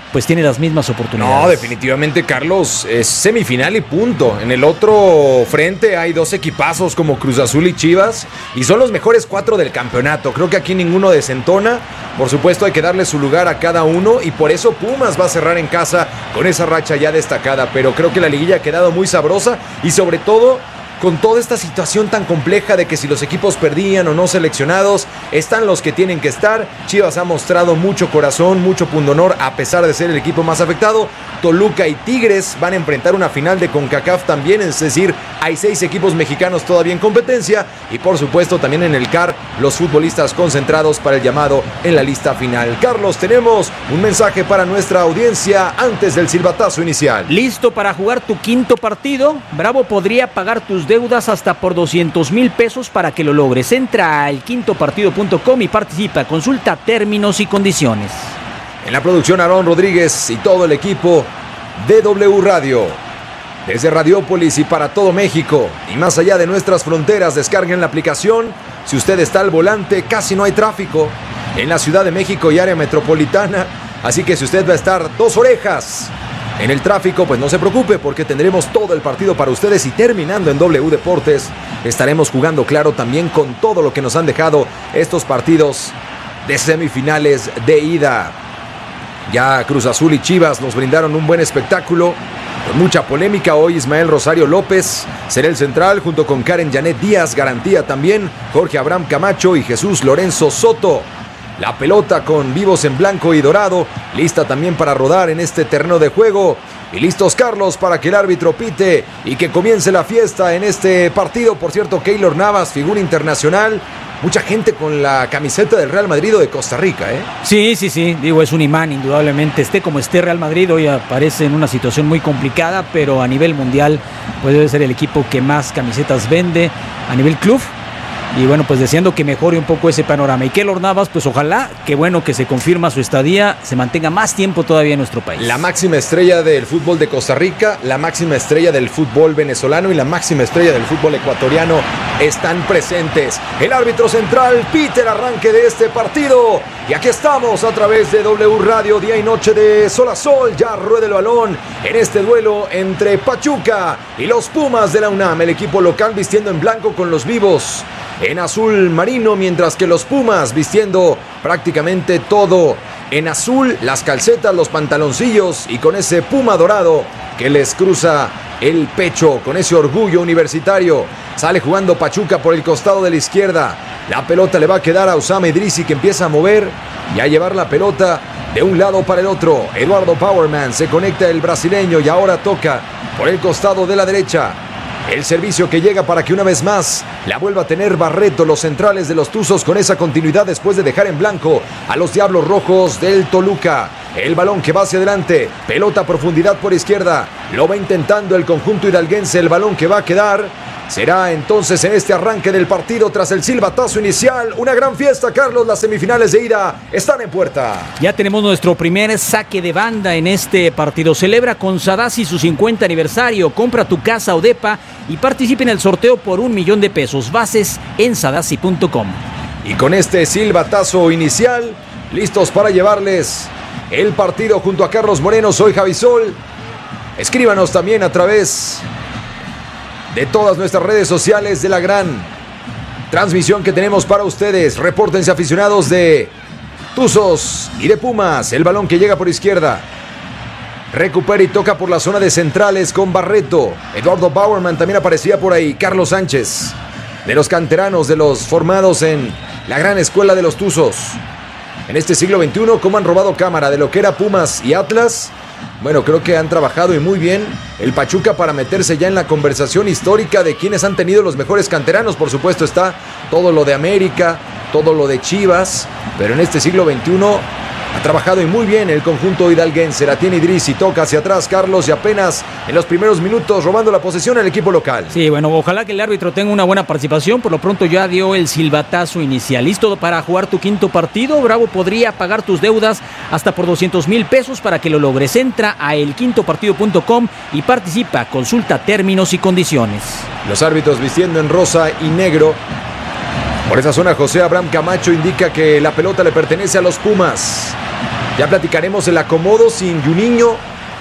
pues tiene las mismas oportunidades. No, definitivamente, Carlos, es semifinal y punto. En el otro frente hay dos equipazos como Cruz Azul y Chivas y son los mejores cuatro del campeonato. Creo que aquí ninguno desentona. Por supuesto hay que darle su lugar a cada uno y por eso Pumas va a cerrar en casa con esa racha ya destacada. Pero creo que la liguilla ha quedado muy sabrosa y sobre todo con toda esta situación tan compleja de que si los equipos perdían o no seleccionados, están los que tienen que estar. Chivas ha mostrado mucho corazón, mucho pundonor a pesar de ser el equipo más afectado. Toluca y Tigres van a enfrentar una final de CONCACAF también, es decir, hay seis equipos mexicanos todavía en competencia y por supuesto también en el C A R los futbolistas concentrados para el llamado en la lista final. Carlos, tenemos un mensaje para nuestra audiencia antes del silbatazo inicial. ¿Listo para jugar tu quinto partido? Bravo podría pagar tus deudas hasta por doscientos mil pesos para que lo logres. Entra a el quinto partido punto com y participa. Consulta términos y condiciones. En la producción, Aarón Rodríguez y todo el equipo de W Radio. Desde Radiópolis y para todo México y más allá de nuestras fronteras, descarguen la aplicación. Si usted está al volante, casi no hay tráfico en la Ciudad de México y área metropolitana. Así que si usted va a estar dos orejas en el tráfico, pues no se preocupe porque tendremos todo el partido para ustedes y terminando en W Deportes estaremos jugando claro también con todo lo que nos han dejado estos partidos de semifinales de ida. Ya Cruz Azul y Chivas nos brindaron un buen espectáculo con mucha polémica. Hoy Ismael Rosario López será el central junto con Karen Janet Díaz, garantía también Jorge Abraham Camacho y Jesús Lorenzo Soto. La pelota con vivos en blanco y dorado, lista también para rodar en este terreno de juego. Y listos, Carlos, para que el árbitro pite y que comience la fiesta en este partido. Por cierto, Keylor Navas, figura internacional. Mucha gente con la camiseta del Real Madrid o de Costa Rica, ¿eh? Sí, sí, sí, digo, es un imán, indudablemente. Esté como esté Real Madrid, hoy aparece en una situación muy complicada, pero a nivel mundial, pues debe ser el equipo que más camisetas vende a nivel club. Y bueno, pues deseando que mejore un poco ese panorama. Y Keylor Navas, pues ojalá, que bueno que se confirma su estadía, se mantenga más tiempo todavía en nuestro país. La máxima estrella del fútbol de Costa Rica, la máxima estrella del fútbol venezolano y la máxima estrella del fútbol ecuatoriano están presentes. El árbitro central pite el arranque de este partido. Y aquí estamos a través de W Radio, día y noche de sol a sol. Ya rueda el balón en este duelo entre Pachuca y los Pumas de la UNAM. El equipo local vistiendo en blanco con los vivos en azul marino, mientras que los Pumas vistiendo prácticamente todo en azul, las calcetas, los pantaloncillos y con ese puma dorado que les cruza el pecho, con ese orgullo universitario. Sale jugando Pachuca por el costado de la izquierda. La pelota le va a quedar a Osama Idrisi, que empieza a mover y a llevar la pelota de un lado para el otro. Eduardo Powerman, se conecta el brasileño y ahora toca por el costado de la derecha. El servicio que llega para que una vez más la vuelva a tener Barreto, los centrales de los Tuzos, con esa continuidad después de dejar en blanco a los Diablos Rojos del Toluca. El balón que va hacia adelante, pelota a profundidad por izquierda, lo va intentando el conjunto hidalguense. El balón que va a quedar será entonces en este arranque del partido tras el silbatazo inicial. Una gran fiesta, Carlos, las semifinales de ida están en puerta. Ya tenemos nuestro primer saque de banda en este partido. Celebra con Sadasi su cincuenta aniversario. Compra tu casa o depa y participe en el sorteo por un millón de pesos. Bases en sadasi punto com. Y con este silbatazo inicial, listos para llevarles el partido junto a Carlos Moreno. Soy Javi Sol. Escríbanos también a través de todas nuestras redes sociales de la gran transmisión que tenemos para ustedes. Repórtense, aficionados de Tuzos y de Pumas. El balón que llega por izquierda, recupera y toca por la zona de centrales con Barreto. Eduardo Bauerman también aparecía por ahí. Carlos Sánchez, de los canteranos, de los formados en la gran escuela de los Tuzos. En este siglo veintiuno, ¿cómo han robado cámara de lo que era Pumas y Atlas? Bueno, creo que han trabajado y muy bien el Pachuca para meterse ya en la conversación histórica de quienes han tenido los mejores canteranos. Por supuesto está todo lo de América, todo lo de Chivas, pero en este siglo veintiuno ha trabajado y muy bien el conjunto hidalguense. La tiene Idrisi, toca hacia atrás Carlos y apenas en los primeros minutos robando la posesión al equipo local. Sí, bueno, ojalá que el árbitro tenga una buena participación. Por lo pronto ya dio el silbatazo inicial. ¿Listo para jugar tu quinto partido? Bravo podría pagar tus deudas hasta por doscientos mil pesos para que lo logres. Entra a el quinto partido punto com y participa. Consulta términos y condiciones. Los árbitros vistiendo en rosa y negro. Por esa zona, José Abraham Camacho indica que la pelota le pertenece a los Pumas. Ya platicaremos el acomodo sin Juninho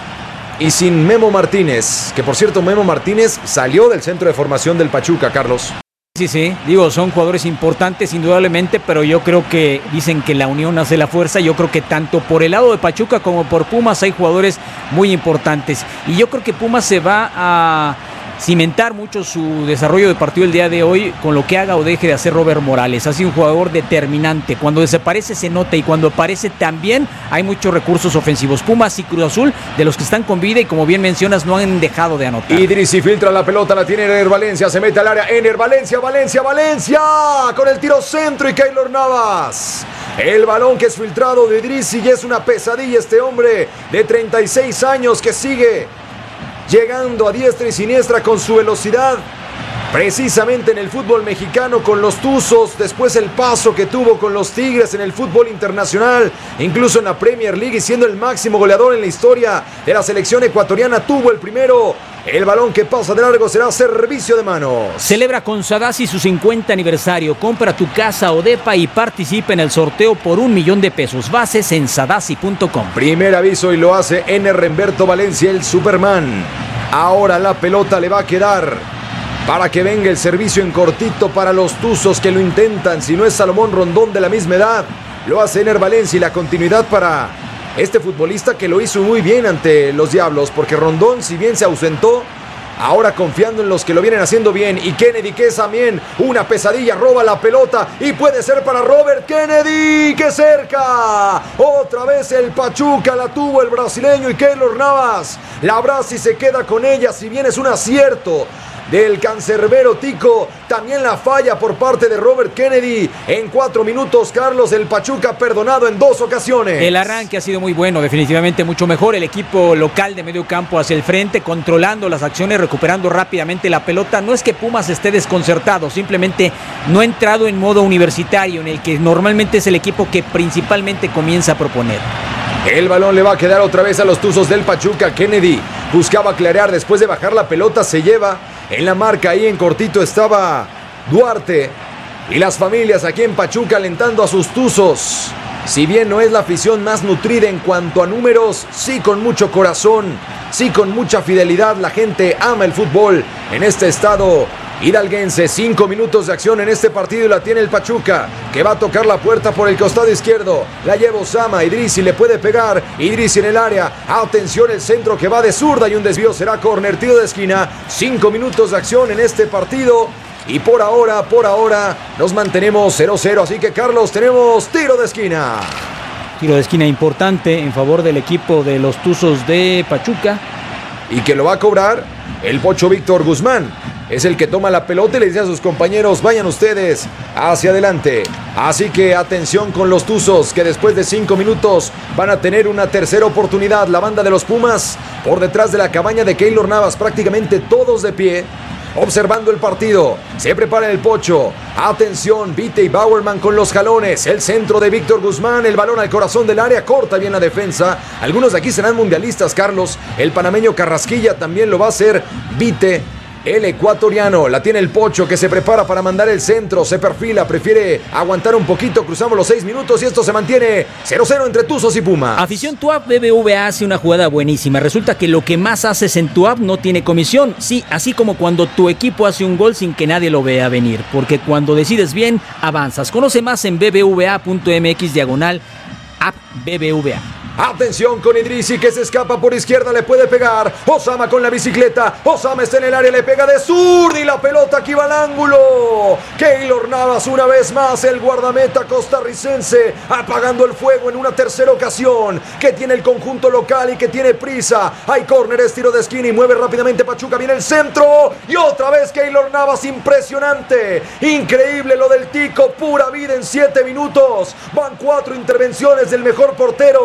y sin Memo Martínez, que por cierto Memo Martínez salió del centro de formación del Pachuca, Carlos. Sí, sí, digo, son jugadores importantes indudablemente, pero yo creo que dicen que la unión hace la fuerza. Yo creo que tanto por el lado de Pachuca como por Pumas hay jugadores muy importantes. Y yo creo que Pumas se va a cimentar mucho su desarrollo de partido el día de hoy con lo que haga o deje de hacer Robert Morales. Ha sido un jugador determinante. Cuando desaparece se nota y cuando aparece también hay muchos recursos ofensivos. Pumas y Cruz Azul, de los que están con vida y como bien mencionas, no han dejado de anotar. Idrissi filtra la pelota, la tiene Ener Valencia, se mete al área. Ener Valencia, Valencia, Valencia, con el tiro centro y Keylor Navas. El balón que es filtrado de Idrissi y es una pesadilla este hombre de treinta y seis años que sigue llegando a diestra y siniestra con su velocidad, precisamente en el fútbol mexicano con los Tuzos, después el paso que tuvo con los Tigres en el fútbol internacional, incluso en la Premier League, y siendo el máximo goleador en la historia de la selección ecuatoriana, tuvo el primero. El balón que pasa de largo será servicio de manos. Celebra con Sadasi su cincuenta aniversario. Compra tu casa o depa y participa en el sorteo por un millón de pesos. Bases en sadasi punto com. Primer aviso y lo hace Ener Remberto Valencia, el Superman. Ahora la pelota le va a quedar para que venga el servicio en cortito para los Tuzos que lo intentan. Si no es Salomón Rondón de la misma edad, lo hace Ener Valencia y la continuidad para este futbolista que lo hizo muy bien ante los Diablos, porque Rondón, si bien se ausentó, ahora confiando en los que lo vienen haciendo bien. Y Kennedy, que es también una pesadilla, roba la pelota y puede ser para Robert Kennedy, que cerca. Otra vez el Pachuca la tuvo el brasileño y Keylor Navas la abraza y se queda con ella, si bien es un acierto del cancerbero Tico, también la falla por parte de Robert Kennedy. En cuatro minutos, Carlos, el Pachuca perdonado en dos ocasiones. El arranque ha sido muy bueno, definitivamente mucho mejor. El equipo local de medio campo hacia el frente, controlando las acciones, recuperando rápidamente la pelota. No es que Pumas esté desconcertado, simplemente no ha entrado en modo universitario, en el que normalmente es el equipo que principalmente comienza a proponer. El balón le va a quedar otra vez a los Tuzos del Pachuca. Kennedy buscaba clarear, después de bajar la pelota se lleva. En la marca ahí en cortito estaba Duarte y las familias aquí en Pachuca alentando a sus Tuzos. Si bien no es la afición más nutrida en cuanto a números, sí con mucho corazón, sí con mucha fidelidad. La gente ama el fútbol en este estado hidalguense. Cinco minutos de acción en este partido y la tiene el Pachuca, que va a tocar la puerta por el costado izquierdo. La lleva Osama, Idrissi le puede pegar, Idrissi en el área. Atención, el centro que va de zurda y un desvío será córner, tiro de esquina. Cinco minutos de acción en este partido y por ahora, por ahora nos mantenemos cero cero, así que Carlos, tenemos tiro de esquina. Tiro de esquina importante en favor del equipo de los Tuzos de Pachuca. Y que lo va a cobrar el Pocho Víctor Guzmán. Es el que toma la pelota y le dice a sus compañeros: vayan ustedes hacia adelante. Así que atención con los Tuzos, que después de cinco minutos van a tener una tercera oportunidad. La banda de los Pumas por detrás de la cabaña de Keylor Navas, prácticamente todos de pie, observando el partido. Se prepara el Pocho. Atención, Vite y Bauerman con los jalones. El centro de Víctor Guzmán, el balón al corazón del área, corta bien la defensa. Algunos de aquí serán mundialistas, Carlos. El panameño Carrasquilla también lo va a hacer. Vite, el ecuatoriano, la tiene el Pocho, que se prepara para mandar el centro, se perfila, prefiere aguantar un poquito, cruzamos los seis minutos y esto se mantiene cero cero entre Tuzos y Pumas. Afición TUAP B B V A hace una jugada buenísima. Resulta que lo que más haces en TUAP no tiene comisión. Sí, así como cuando tu equipo hace un gol sin que nadie lo vea venir, porque cuando decides bien, avanzas. Conoce más en bbva.mx diagonal app B B V A. Atención con Idrissi, que se escapa por izquierda, le puede pegar. Osama con la bicicleta. Osama está en el área, le pega de zurda y la pelota aquí va al ángulo. Keylor Navas una vez más, el guardameta costarricense, apagando el fuego en una tercera ocasión que tiene el conjunto local y que tiene prisa. Hay córner, es tiro de esquina y mueve rápidamente Pachuca. Viene el centro y otra vez Keylor Navas, impresionante. Increíble lo del Tico, pura vida en siete minutos. Van cuatro intervenciones del mejor portero en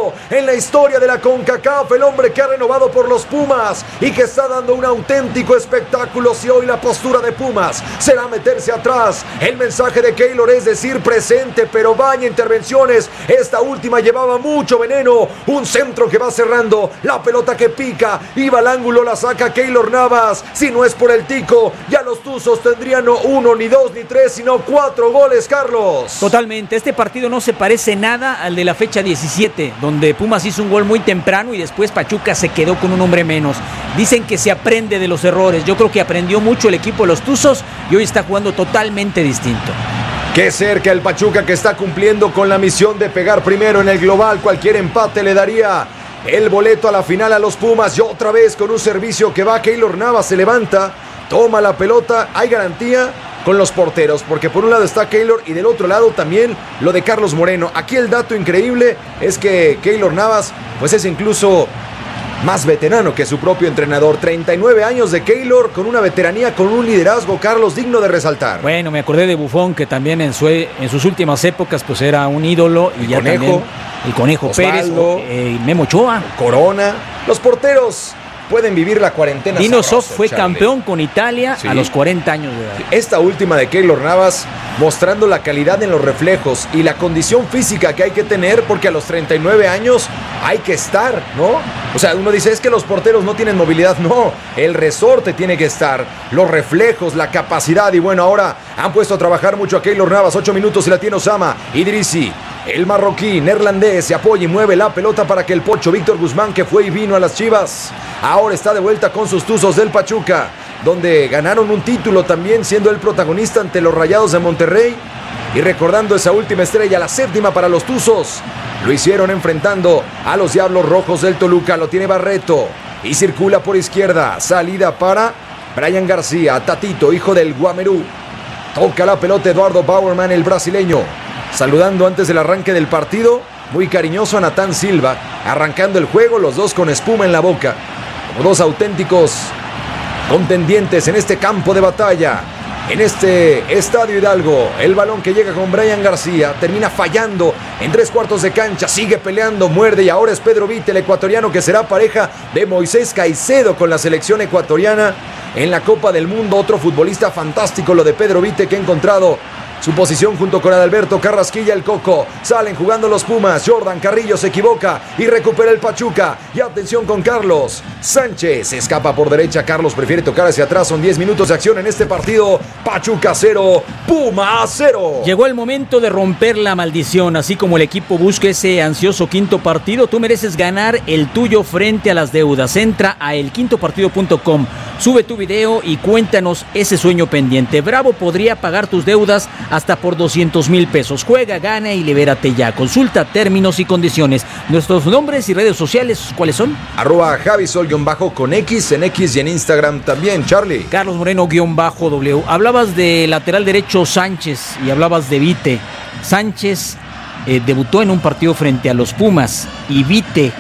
en la historia de la CONCACAF, el hombre que ha renovado por los Pumas y que está dando un auténtico espectáculo. Si hoy la postura de Pumas será meterse atrás, el mensaje de Keylor es decir presente, pero vaya intervenciones. Esta última llevaba mucho veneno, un centro que va cerrando, la pelota que pica, iba al ángulo, la saca Keylor Navas. Si no es por el tico, ya los Tuzos tendrían no uno, ni dos, ni tres, sino cuatro goles, Carlos. Totalmente, este partido no se parece nada al de la fecha diecisiete, donde Pumas hizo un gol muy temprano y después Pachuca se quedó con un hombre menos. Dicen que se aprende de los errores, yo creo que aprendió mucho el equipo de los Tuzos y hoy está jugando totalmente distinto. Qué cerca el Pachuca, que está cumpliendo con la misión de pegar primero en el global. Cualquier empate le daría el boleto a la final a los Pumas. Y otra vez con un servicio que va, Keylor Navas se levanta, toma la pelota, hay garantía con los porteros, porque por un lado está Keylor y del otro lado también lo de Carlos Moreno. Aquí el dato increíble es que Keylor Navas pues es incluso más veterano que su propio entrenador. treinta y nueve años de Keylor, con una veteranía, con un liderazgo, Carlos, digno de resaltar. Bueno, me acordé de Buffon, que también en, su, en sus últimas épocas pues era un ídolo. Y el ya Conejo, también el Conejo Osvaldo, Pérez, eh, Memo Ochoa, Corona. Los porteros pueden vivir la cuarentena. Dino Sof fue Charlie. campeón con Italia Sí. a los cuarenta años de edad. Esta última de Keylor Navas, mostrando la calidad en los reflejos y la condición física que hay que tener, porque a los treinta y nueve años hay que estar, ¿no? O sea, uno dice, es que los porteros no tienen movilidad. No, el resorte tiene que estar, los reflejos, la capacidad. Y bueno, ahora han puesto a trabajar mucho a Keylor Navas. Ocho minutos y la tiene Osama Idrissi. El marroquí neerlandés se apoya y mueve la pelota para que el pocho Víctor Guzmán, que fue y vino a las Chivas, ahora está de vuelta con sus Tuzos del Pachuca, donde ganaron un título también, siendo el protagonista ante los Rayados de Monterrey. Y recordando esa última estrella, la séptima para los Tuzos, lo hicieron enfrentando a los Diablos Rojos del Toluca. Lo tiene Barreto y circula por izquierda, salida para Brian García, Tatito, hijo del Guamerú. Toca la pelota Eduardo Bauerman, el brasileño, saludando antes del arranque del partido, muy cariñoso a Natán Silva, arrancando el juego, los dos con espuma en la boca, como dos auténticos contendientes en este campo de batalla, en este Estadio Hidalgo. El balón que llega con Brian García, termina fallando en tres cuartos de cancha, sigue peleando, muerde, y ahora es Pedro Vite, el ecuatoriano, que será pareja de Moisés Caicedo con la selección ecuatoriana en la Copa del Mundo. Otro futbolista fantástico lo de Pedro Vite, que ha encontrado su posición junto con Adalberto Carrasquilla, el Coco. Salen jugando los Pumas. Jordan Carrillo se equivoca y recupera el Pachuca. Y atención con Carlos Sánchez. Escapa por derecha. Carlos prefiere tocar hacia atrás. Son diez minutos de acción en este partido. Pachuca cero, Puma cero. Llegó el momento de romper la maldición. Así como el equipo busca ese ansioso quinto partido, tú mereces ganar el tuyo frente a las deudas. Entra a el quinto partido punto com, sube tu video y cuéntanos ese sueño pendiente. Bravo podría pagar tus deudas hasta por doscientos mil pesos. Juega, gana y libérate ya. Consulta términos y condiciones. Nuestros nombres y redes sociales, ¿cuáles son? Arroba Javisol-bajo con X en X y en Instagram también, Charlie. Carlos Moreno-W. Hablabas de lateral derecho Sánchez y hablabas de Vite. Sánchez eh, debutó en un partido frente a los Pumas, y Vite,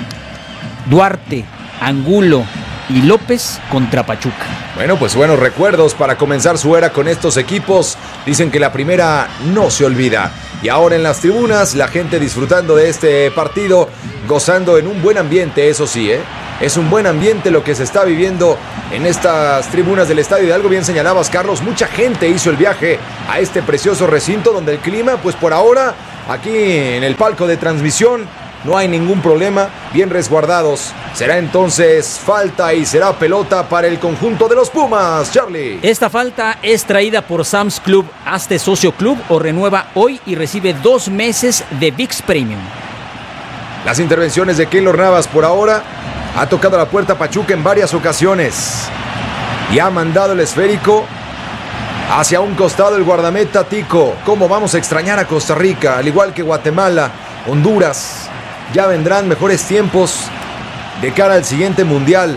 Duarte, Angulo y López contra Pachuca. Bueno, pues buenos recuerdos para comenzar su era con estos equipos. Dicen que la primera no se olvida. Y ahora en las tribunas, la gente disfrutando de este partido, gozando en un buen ambiente, eso sí, ¿eh? Es un buen ambiente lo que se está viviendo en estas tribunas del Estadio Hidalgo. Bien señalabas, Carlos, mucha gente hizo el viaje a este precioso recinto, donde el clima, pues por ahora, aquí en el palco de transmisión, no hay ningún problema, bien resguardados. Será entonces falta y será pelota para el conjunto de los Pumas, Charlie. Esta falta es traída por Sam's Club. Hazte socio club o renueva hoy y recibe dos meses de V I X Premium. Las intervenciones de Keylor Navas por ahora. Ha tocado la puerta Pachuca en varias ocasiones y ha mandado el esférico hacia un costado el guardameta Tico. ¿Cómo vamos a extrañar a Costa Rica? Al igual que Guatemala, Honduras. Ya vendrán mejores tiempos de cara al siguiente mundial.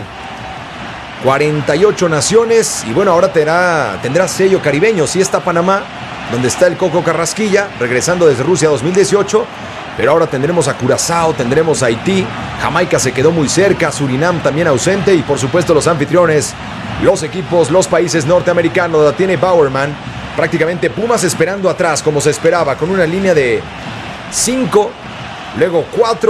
cuarenta y ocho naciones. Y bueno, ahora tendrá, tendrá sello caribeño. Sí está Panamá, donde está el Coco Carrasquilla, regresando desde Rusia dos mil dieciocho. Pero ahora tendremos a Curazao, tendremos a Haití. Jamaica se quedó muy cerca, Surinam también ausente. Y por supuesto los anfitriones, los equipos, los países norteamericanos. La tiene Bauerman. Prácticamente Pumas esperando atrás, como se esperaba, con una línea de cinco. Luego cuatro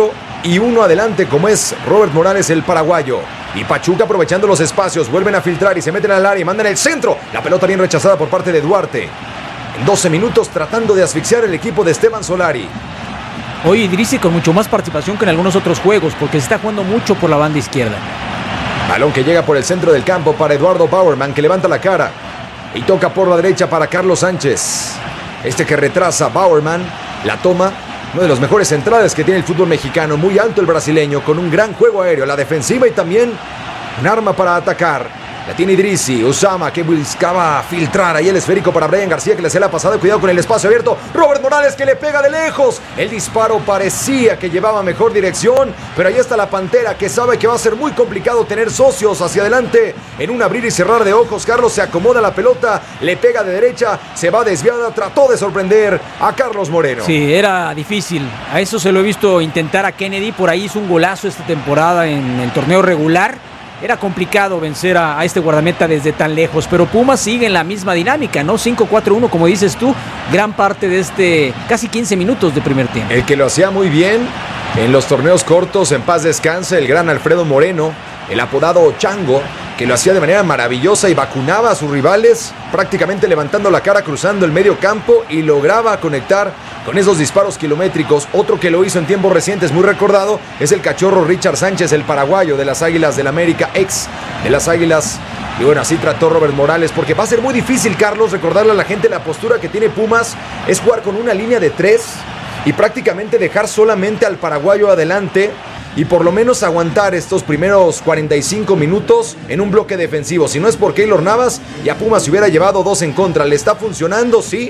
y uno adelante como es Robert Morales, el paraguayo. Y Pachuca aprovechando los espacios, vuelven a filtrar y se meten al área y mandan el centro. La pelota bien rechazada por parte de Duarte. En doce minutos tratando de asfixiar el equipo de Esteban Solari. Hoy Idrissi con mucho más participación que en algunos otros juegos, porque se está jugando mucho por la banda izquierda. Balón que llega por el centro del campo para Eduardo Bauerman, que levanta la cara y toca por la derecha para Carlos Sánchez. Este que retrasa Bauerman, la toma. Uno de los mejores centrales que tiene el fútbol mexicano, muy alto el brasileño, con un gran juego aéreo, la defensiva y también un arma para atacar. La tiene Idrissi, Usama que buscaba filtrar ahí el esférico para Brian García, que le hacía la pasada, cuidado con el espacio abierto. Robert Morales que le pega de lejos. El disparo parecía que llevaba mejor dirección, pero ahí está la Pantera, que sabe que va a ser muy complicado tener socios hacia adelante. En un abrir y cerrar de ojos, Carlos se acomoda la pelota, le pega de derecha, se va desviada, trató de sorprender a Carlos Moreno. Sí, era difícil. A eso se lo he visto intentar a Kennedy, por ahí hizo un golazo esta temporada en el torneo regular. Era complicado vencer a, a este guardameta desde tan lejos, pero Pumas sigue en la misma dinámica, ¿no? cinco cuatro uno, como dices tú, gran parte de este casi quince minutos de primer tiempo. El que lo hacía muy bien en los torneos cortos, en paz descanse, el gran Alfredo Moreno, el apodado Chango, que lo hacía de manera maravillosa y vacunaba a sus rivales, prácticamente levantando la cara, cruzando el medio campo y lograba conectar con esos disparos kilométricos. Otro que lo hizo en tiempos recientes, muy recordado, es el cachorro Richard Sánchez, el paraguayo de las Águilas del América, ex de las Águilas. Y bueno, así trató Robert Morales, porque va a ser muy difícil, Carlos, recordarle a la gente la postura que tiene Pumas, es jugar con una línea de tres y prácticamente dejar solamente al paraguayo adelante y por lo menos aguantar estos primeros cuarenta y cinco minutos en un bloque defensivo. Si no es por Keylor Navas, ya Pumas se hubiera llevado dos en contra. Le está funcionando, sí,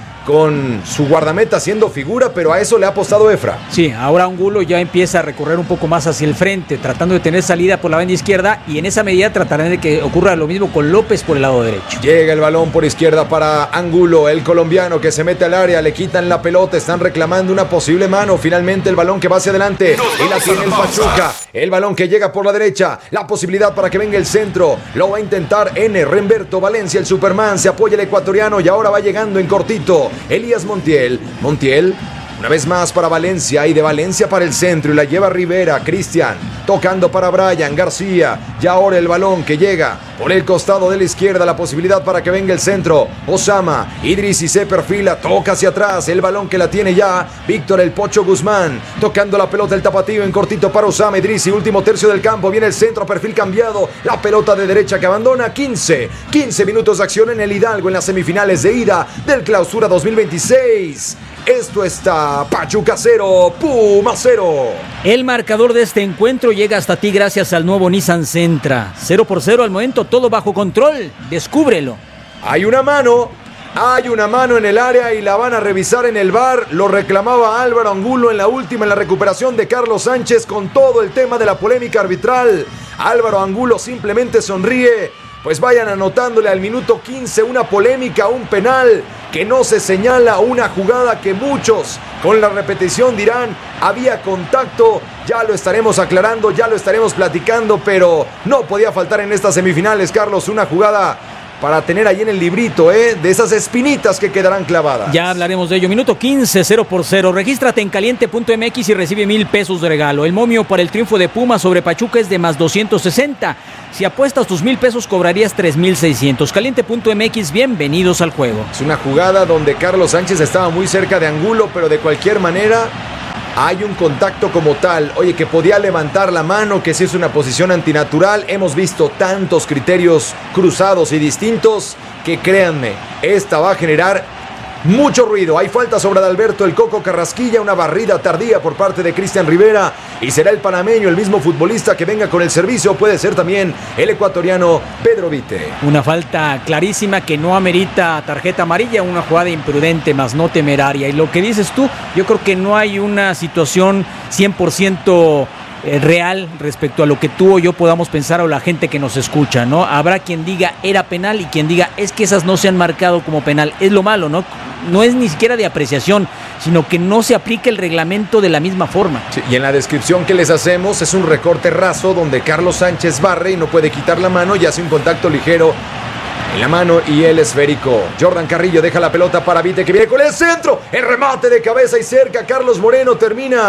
con su guardameta haciendo figura, pero a eso le ha apostado Efra. Sí, ahora Angulo ya empieza a recorrer un poco más hacia el frente, tratando de tener salida por la banda izquierda, y en esa medida tratarán de que ocurra lo mismo con López por el lado derecho. Llega el balón por izquierda para Angulo, el colombiano que se mete al área, le quitan la pelota, están reclamando una posible mano. Finalmente el balón que va hacia adelante y la tiene el Pachuca. El balón que llega por la derecha, la posibilidad para que venga el centro, lo va a intentar N. Remberto Valencia, el Superman, se apoya el ecuatoriano y ahora va llegando en cortito Elías Montiel, Montiel, una vez más para Valencia y de Valencia para el centro y la lleva Rivera, Cristian, tocando para Brian García, y ahora el balón que llega por el costado de la izquierda, la posibilidad para que venga el centro, Osama, Idrissi se perfila, toca hacia atrás, el balón que la tiene ya Víctor el Pocho Guzmán, tocando la pelota el tapatío en cortito para Osama, Idrissi, último tercio del campo, viene el centro, perfil cambiado, la pelota de derecha que abandona, quince, quince minutos de acción en el Hidalgo en las semifinales de ida del Clausura dos mil veintiséis. Esto está Pachuca cero, Puma cero. El marcador de este encuentro llega hasta ti gracias al nuevo Nissan Sentra. cero por cero al momento, todo bajo control. Descúbrelo. Hay una mano, hay una mano en el área y la van a revisar en el V A R. Lo reclamaba Álvaro Angulo en la última, en la recuperación de Carlos Sánchez con todo el tema de la polémica arbitral. Álvaro Angulo simplemente sonríe. Pues vayan anotándole al minuto quince una polémica, un penal que no se señala, una jugada que muchos con la repetición dirán había contacto. Ya lo estaremos aclarando, ya lo estaremos platicando, pero no podía faltar en estas semifinales, Carlos, una jugada para tener ahí en el librito, ¿eh? De esas espinitas que quedarán clavadas. Ya hablaremos de ello. Minuto quince, cero por cero. Regístrate en caliente punto m x y recibe mil pesos de regalo. El momio para el triunfo de Pumas sobre Pachuca es de más doscientos sesenta. Si apuestas tus mil pesos, cobrarías tres mil seiscientos. caliente punto m x, bienvenidos al juego. Es una jugada donde Carlos Sánchez estaba muy cerca de Angulo, pero de cualquier manera hay un contacto como tal. Oye, que podía levantar la mano, que si es una posición antinatural. Hemos visto tantos criterios cruzados y distintos que créanme, esta va a generar mucho ruido. Hay falta sobre Adalberto el Coco Carrasquilla, una barrida tardía por parte de Cristian Rivera y será el panameño, el mismo futbolista que venga con el servicio. Puede ser también el ecuatoriano Pedro Vite. Una falta clarísima que no amerita tarjeta amarilla, una jugada imprudente más no temeraria. Y lo que dices tú, yo creo que no hay una situación cien por ciento real respecto a lo que tú o yo podamos pensar o la gente que nos escucha, ¿no? Habrá quien diga era penal y quien diga es que esas no se han marcado como penal. Es lo malo, ¿no? No es ni siquiera de apreciación, sino que no se aplica el reglamento de la misma forma. Sí, y en la descripción que les hacemos es un recorte raso donde Carlos Sánchez barre y no puede quitar la mano y hace un contacto ligero en la mano y el esférico. Jordan Carrillo deja la pelota para Vite que viene con el centro. El remate de cabeza y cerca. Carlos Moreno termina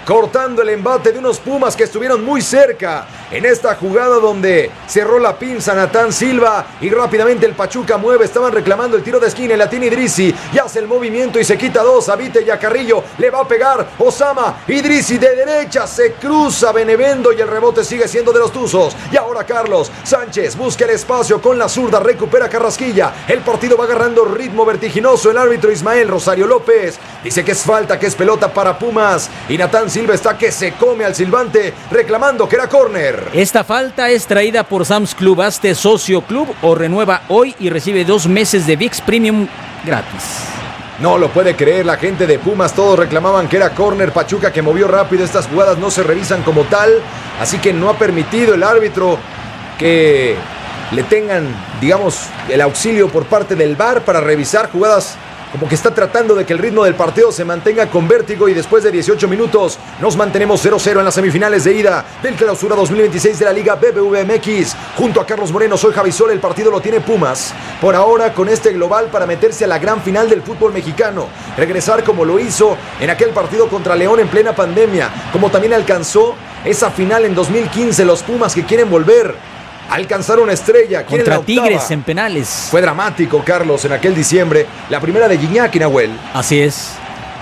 cortando el embate de unos Pumas que estuvieron muy cerca en esta jugada donde cerró la pinza Natán Silva y rápidamente el Pachuca mueve. Estaban reclamando el tiro de esquina y la tiene Idrissi y hace el movimiento y se quita dos. Avite y a Carrillo le va a pegar Osama. Idrissi de derecha se cruza Benevendo y el rebote sigue siendo de los Tuzos. Y ahora Carlos Sánchez busca el espacio con la zurda, recupera Carrasquilla. El partido va agarrando ritmo vertiginoso. El árbitro Ismael Rosario López dice que es falta, que es pelota para Pumas y Natán Silva está que se come al silbante reclamando que era córner. Esta falta es traída por Sam's Club. Hazte socio club o renueva hoy y recibe dos meses de V I X Premium gratis. No lo puede creer la gente de Pumas, todos reclamaban que era córner. Pachuca que movió rápido, estas jugadas no se revisan como tal, así que no ha permitido el árbitro que le tengan, digamos, el auxilio por parte del V A R para revisar jugadas. Como que está tratando de que el ritmo del partido se mantenga con vértigo y después de dieciocho minutos nos mantenemos cero cero en las semifinales de ida del Clausura dos mil veintiséis de la Liga B B V M X. Junto a Carlos Moreno, soy Javi Sol, el partido lo tiene Pumas. Por ahora con este global para meterse a la gran final del fútbol mexicano. Regresar como lo hizo en aquel partido contra León en plena pandemia. Como también alcanzó esa final en dos mil quince los Pumas que quieren volver. Alcanzar una estrella contra Tigres en penales. Fue dramático, Carlos, en aquel diciembre. La primera de Gignac y Nahuel. Así es.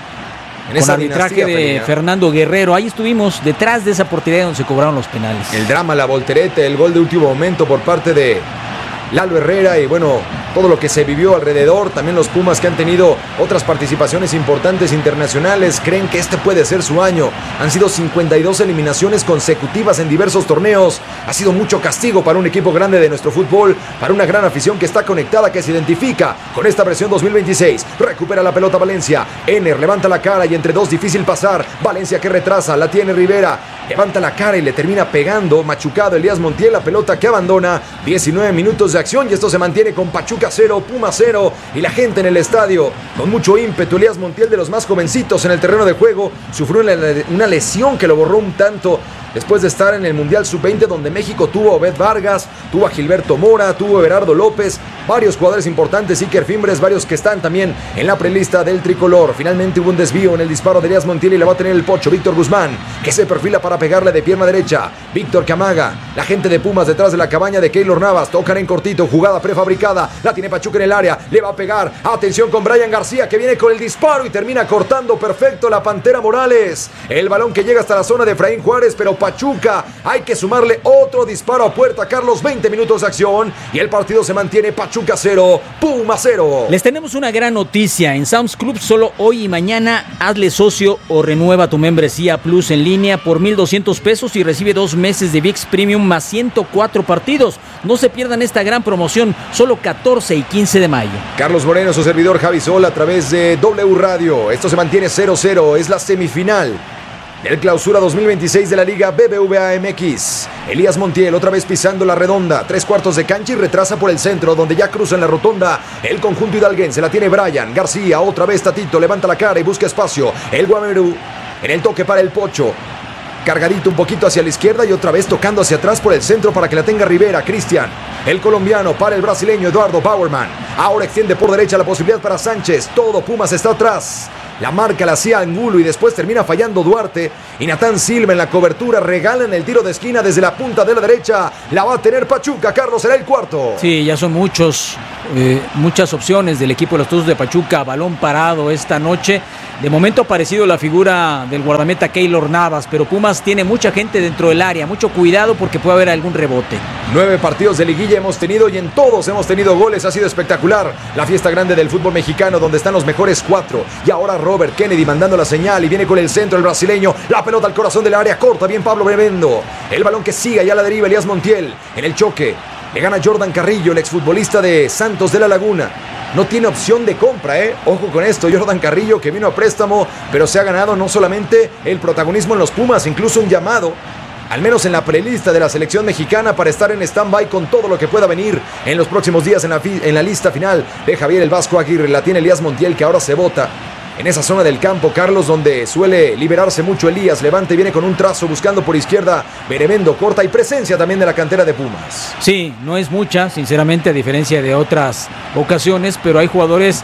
En Con esa arbitraje de felina. Fernando Guerrero. Ahí estuvimos detrás de esa portería donde se cobraron los penales. El drama, la voltereta, el gol de último momento por parte de Lalo Herrera y bueno, todo lo que se vivió alrededor. También los Pumas que han tenido otras participaciones importantes internacionales creen que este puede ser su año. Han sido cincuenta y dos eliminaciones consecutivas en diversos torneos. Ha sido mucho castigo para un equipo grande de nuestro fútbol, para una gran afición que está conectada, que se identifica con esta versión dos mil veintiséis. Recupera la pelota Valencia. Ener levanta la cara y entre dos difícil pasar. Valencia que retrasa, la tiene Rivera. Levanta la cara y le termina pegando. Machucado Elías Montiel, la pelota que abandona. diecinueve minutos de acción y esto se mantiene con Pachuca cero, Puma cero y la gente en el estadio con mucho ímpetu. Elías Montiel, de los más jovencitos en el terreno de juego, sufrió una lesión que lo borró un tanto después de estar en el Mundial sub veinte donde México tuvo a Obed Vargas, tuvo a Gilberto Mora, tuvo a Everardo López, varios jugadores importantes, Iker Fimbres, varios que están también en la prelista del tricolor. Finalmente hubo un desvío en el disparo de Elías Montiel y la va a tener el pocho Víctor Guzmán, que se perfila para pegarle de pierna derecha. Víctor Camaga, la gente de Pumas detrás de la cabaña de Keylor Navas, tocan en cortito, jugada prefabricada, la tiene Pachuca en el área, le va a pegar, atención con Brian García que viene con el disparo y termina cortando perfecto la Pantera Morales. El balón que llega hasta la zona de Efraín Juárez, pero Pachuca, hay que sumarle otro disparo a puerta, Carlos, veinte minutos de acción y el partido se mantiene Pachuca cero, Puma cero. Les tenemos una gran noticia, en Sam's Club solo hoy y mañana hazle socio o renueva tu membresía Plus en línea por mil doscientos pesos y recibe dos meses de V I X Premium más ciento cuatro partidos. No se pierdan esta gran promoción, solo catorce y quince de mayo. Carlos Moreno, su servidor Javi Sol a través de W Radio. Esto se mantiene cero cero, es la semifinal del Clausura dos mil veintiséis de la Liga B B V A M X. Elías Montiel otra vez pisando la redonda, tres cuartos de cancha y retrasa por el centro donde ya cruza en la rotonda el conjunto hidalguense. La tiene Brian García, otra vez Tatito, levanta la cara y busca espacio. El Guamerú en el toque para el Pocho. Cargadito un poquito hacia la izquierda y otra vez tocando hacia atrás por el centro para que la tenga Rivera, Cristian. El colombiano para el brasileño Eduardo Bauerman. Ahora extiende por derecha la posibilidad para Sánchez. Todo Pumas está atrás. La marca la hacía Angulo y después termina fallando Duarte. Y Natán Silva en la cobertura regalan el tiro de esquina desde la punta de la derecha. La va a tener Pachuca. Carlos, será el cuarto. Sí, ya son muchos, eh, muchas opciones del equipo de los Tuzos de Pachuca. Balón parado esta noche. De momento ha aparecido la figura del guardameta Keylor Navas, pero Pumas tiene mucha gente dentro del área. Mucho cuidado porque puede haber algún rebote. Nueve partidos de liguilla hemos tenido y en todos hemos tenido goles. Ha sido espectacular la fiesta grande del fútbol mexicano donde están los mejores cuatro. Y ahora Robert Kennedy mandando la señal y viene con el centro el brasileño. La pelota al corazón del área, corta bien Pablo Benevendo. El balón que sigue ya la deriva Elías Montiel. En el choque le gana Jordan Carrillo, el exfutbolista de Santos de la Laguna. No tiene opción de compra, ¿eh? Ojo con esto, Jordan Carrillo que vino a préstamo, pero se ha ganado no solamente el protagonismo en los Pumas, incluso un llamado, al menos en la prelista de la selección mexicana, para estar en stand-by con todo lo que pueda venir en los próximos días en la, fi- en la lista final de Javier el Vasco Aguirre. La tiene Elías Montiel que ahora se bota en esa zona del campo, Carlos, donde suele liberarse mucho Elías. Levante, viene con un trazo buscando por izquierda. Benevendo corta y presencia también de la cantera de Pumas. Sí, no es mucha, sinceramente, a diferencia de otras ocasiones, pero hay jugadores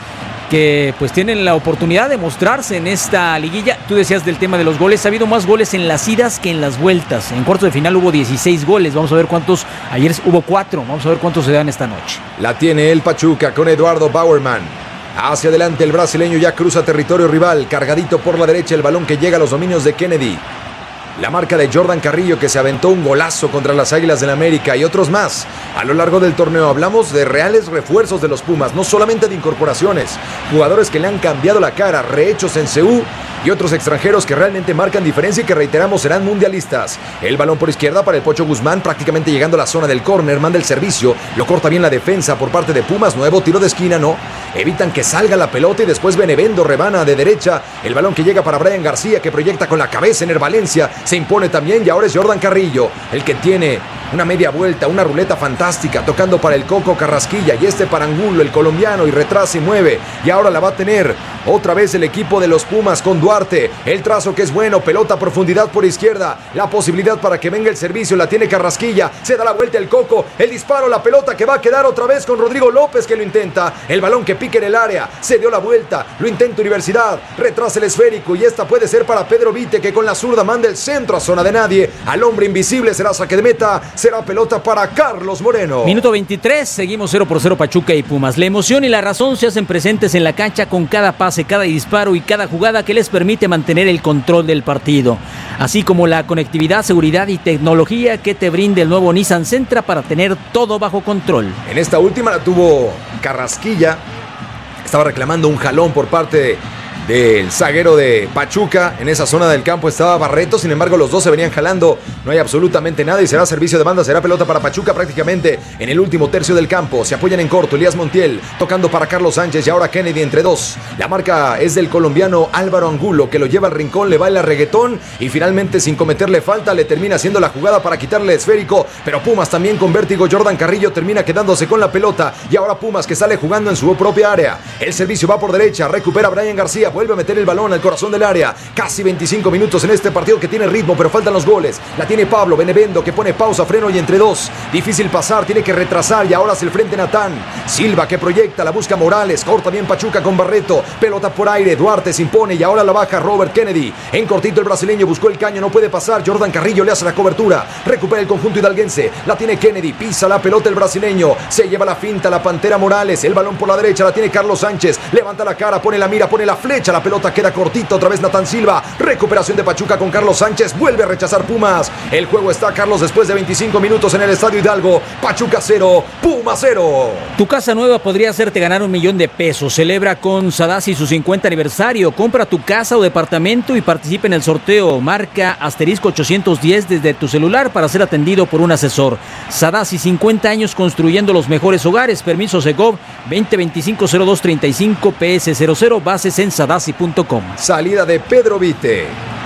que pues tienen la oportunidad de mostrarse en esta liguilla. Tú decías del tema de los goles, ha habido más goles en las idas que en las vueltas. En cuartos de final hubo dieciséis goles, vamos a ver cuántos, ayer hubo cuatro, vamos a ver cuántos se dan esta noche. La tiene el Pachuca con Eduardo Bauerman. Hacia adelante el brasileño ya cruza territorio rival, cargadito por la derecha el balón que llega a los dominios de Kennedy. La marca de Jordan Carrillo, que se aventó un golazo contra las Águilas del América, y otros más. A lo largo del torneo hablamos de reales refuerzos de los Pumas, no solamente de incorporaciones. Jugadores que le han cambiado la cara, rehechos en C U, y otros extranjeros que realmente marcan diferencia y que, reiteramos, serán mundialistas. El balón por izquierda para el Pocho Guzmán, prácticamente llegando a la zona del córner, manda el servicio, lo corta bien la defensa por parte de Pumas, nuevo tiro de esquina, no. Evitan que salga la pelota y después Benevendo rebana de derecha. El balón que llega para Brian García, que proyecta con la cabeza en el Valencia. Se impone también y ahora es Jordan Carrillo el que tiene una media vuelta, una ruleta fantástica, tocando para el Coco Carrasquilla y este para Angulo, el colombiano, y retrasa y mueve. Y ahora la va a tener otra vez el equipo de los Pumas con Duarte. El trazo que es bueno, pelota a profundidad por izquierda. La posibilidad para que venga el servicio la tiene Carrasquilla. Se da la vuelta el Coco, el disparo, la pelota que va a quedar otra vez con Rodrigo López, que lo intenta. El balón que pica en el área, se dio la vuelta, lo intenta Universidad, retrasa el esférico y esta puede ser para Pedro Vite, que con la zurda manda el centro a zona de nadie. Al hombre invisible será saque de meta, será pelota para Carlos Moreno. Minuto veintitrés, seguimos cero por cero Pachuca y Pumas. La emoción y la razón se hacen presentes en la cancha con cada pase, cada disparo y cada jugada que les permite mantener el control del partido. Así como la conectividad, seguridad y tecnología que te brinda el nuevo Nissan Sentra para tener todo bajo control. En esta última la tuvo Carrasquilla. Estaba reclamando un jalón por parte del zaguero de Pachuca. En esa zona del campo estaba Barreto, sin embargo los dos se venían jalando, no hay absolutamente nada y será servicio de banda, será pelota para Pachuca prácticamente en el último tercio del campo. Se apoyan en corto, Elías Montiel tocando para Carlos Sánchez y ahora Kennedy entre dos. La marca es del colombiano Álvaro Angulo, que lo lleva al rincón, le baila reggaetón y finalmente, sin cometerle falta, le termina haciendo la jugada para quitarle el esférico, pero Pumas también con vértigo. Jordan Carrillo termina quedándose con la pelota y ahora Pumas, que sale jugando en su propia área. El servicio va por derecha, recupera Brian García, vuelve a meter el balón al corazón del área. Casi veinticinco minutos en este partido que tiene ritmo, pero faltan los goles. La tiene Pablo Benevendo, que pone pausa, freno y entre dos. Difícil pasar, tiene que retrasar y ahora hacia el frente Natán Silva, que proyecta, la busca Morales, corta bien Pachuca con Barreto, pelota por aire, Duarte se impone y ahora la baja Robert Kennedy. En cortito el brasileño buscó el caño, no puede pasar. Jordan Carrillo le hace la cobertura, recupera el conjunto hidalguense, la tiene Kennedy, pisa la pelota el brasileño, se lleva la finta la Pantera Morales, el balón por la derecha, la tiene Carlos Sánchez, levanta la cara, pone la mira, pone la flecha, la pelota queda cortita, otra vez Natán Silva, recuperación de Pachuca con Carlos Sánchez, vuelve a rechazar Pumas. El juego está, Carlos, después de veinticinco minutos en el Estadio Hidalgo. Pachuca cero, Pumas cero. Tu casa nueva podría hacerte ganar un millón de pesos. Celebra con Sadasi su cincuenta aniversario. Compra tu casa o departamento y participa en el sorteo. Marca asterisco ochocientos diez desde tu celular para ser atendido por un asesor. Sadasi, cincuenta años construyendo los mejores hogares. Permiso Segov veinte veinticinco cero dos treinta y cinco P S cero cero, bases en sadasi punto com. Salida de Pedro Vite.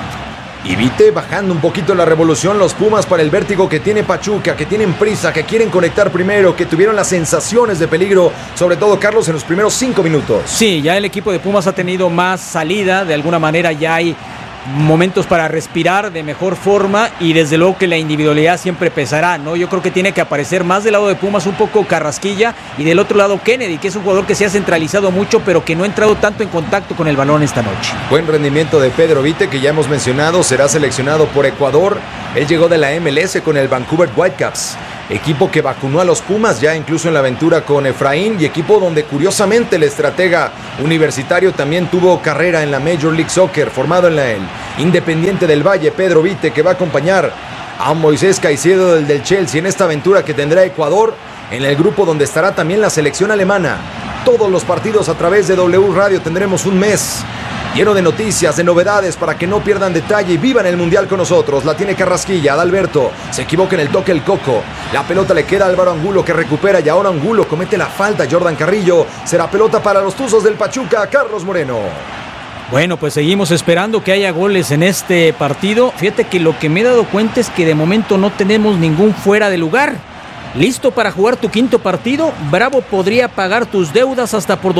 Y Vite bajando un poquito la revolución, los Pumas, para el vértigo que tiene Pachuca, que tienen prisa, que quieren conectar primero, que tuvieron las sensaciones de peligro, sobre todo Carlos en los primeros cinco minutos. Sí, ya el equipo de Pumas ha tenido más salida, de alguna manera ya hay momentos para respirar de mejor forma y desde luego que la individualidad siempre pesará, ¿no? Yo creo que tiene que aparecer más del lado de Pumas un poco Carrasquilla y del otro lado Kennedy, que es un jugador que se ha centralizado mucho pero que no ha entrado tanto en contacto con el balón esta noche. Buen rendimiento de Pedro Vite, que ya hemos mencionado, será seleccionado por Ecuador. Él llegó de la M L S con el Vancouver Whitecaps, equipo que vacunó a los Pumas ya incluso en la aventura con Efraín, y equipo donde curiosamente el estratega universitario también tuvo carrera en la Major League Soccer, formado en la el Independiente del Valle. Pedro Vite, que va a acompañar a Moisés Caicedo del, del Chelsea en esta aventura que tendrá Ecuador, en el grupo donde estará también la selección alemana. Todos los partidos a través de W Radio. Tendremos un mes lleno de noticias, de novedades, para que no pierdan detalle y vivan el Mundial con nosotros. La tiene Carrasquilla, Adalberto, se equivoca en el toque el Coco. La pelota le queda a Álvaro Angulo, que recupera, y ahora Angulo comete la falta. Jordan Carrillo, será pelota para los Tuzos del Pachuca, Carlos Moreno. Bueno, pues seguimos esperando que haya goles en este partido. Fíjate que lo que me he dado cuenta es que de momento no tenemos ningún fuera de lugar. ¿Listo para jugar tu quinto partido? Bravo podría pagar tus deudas hasta por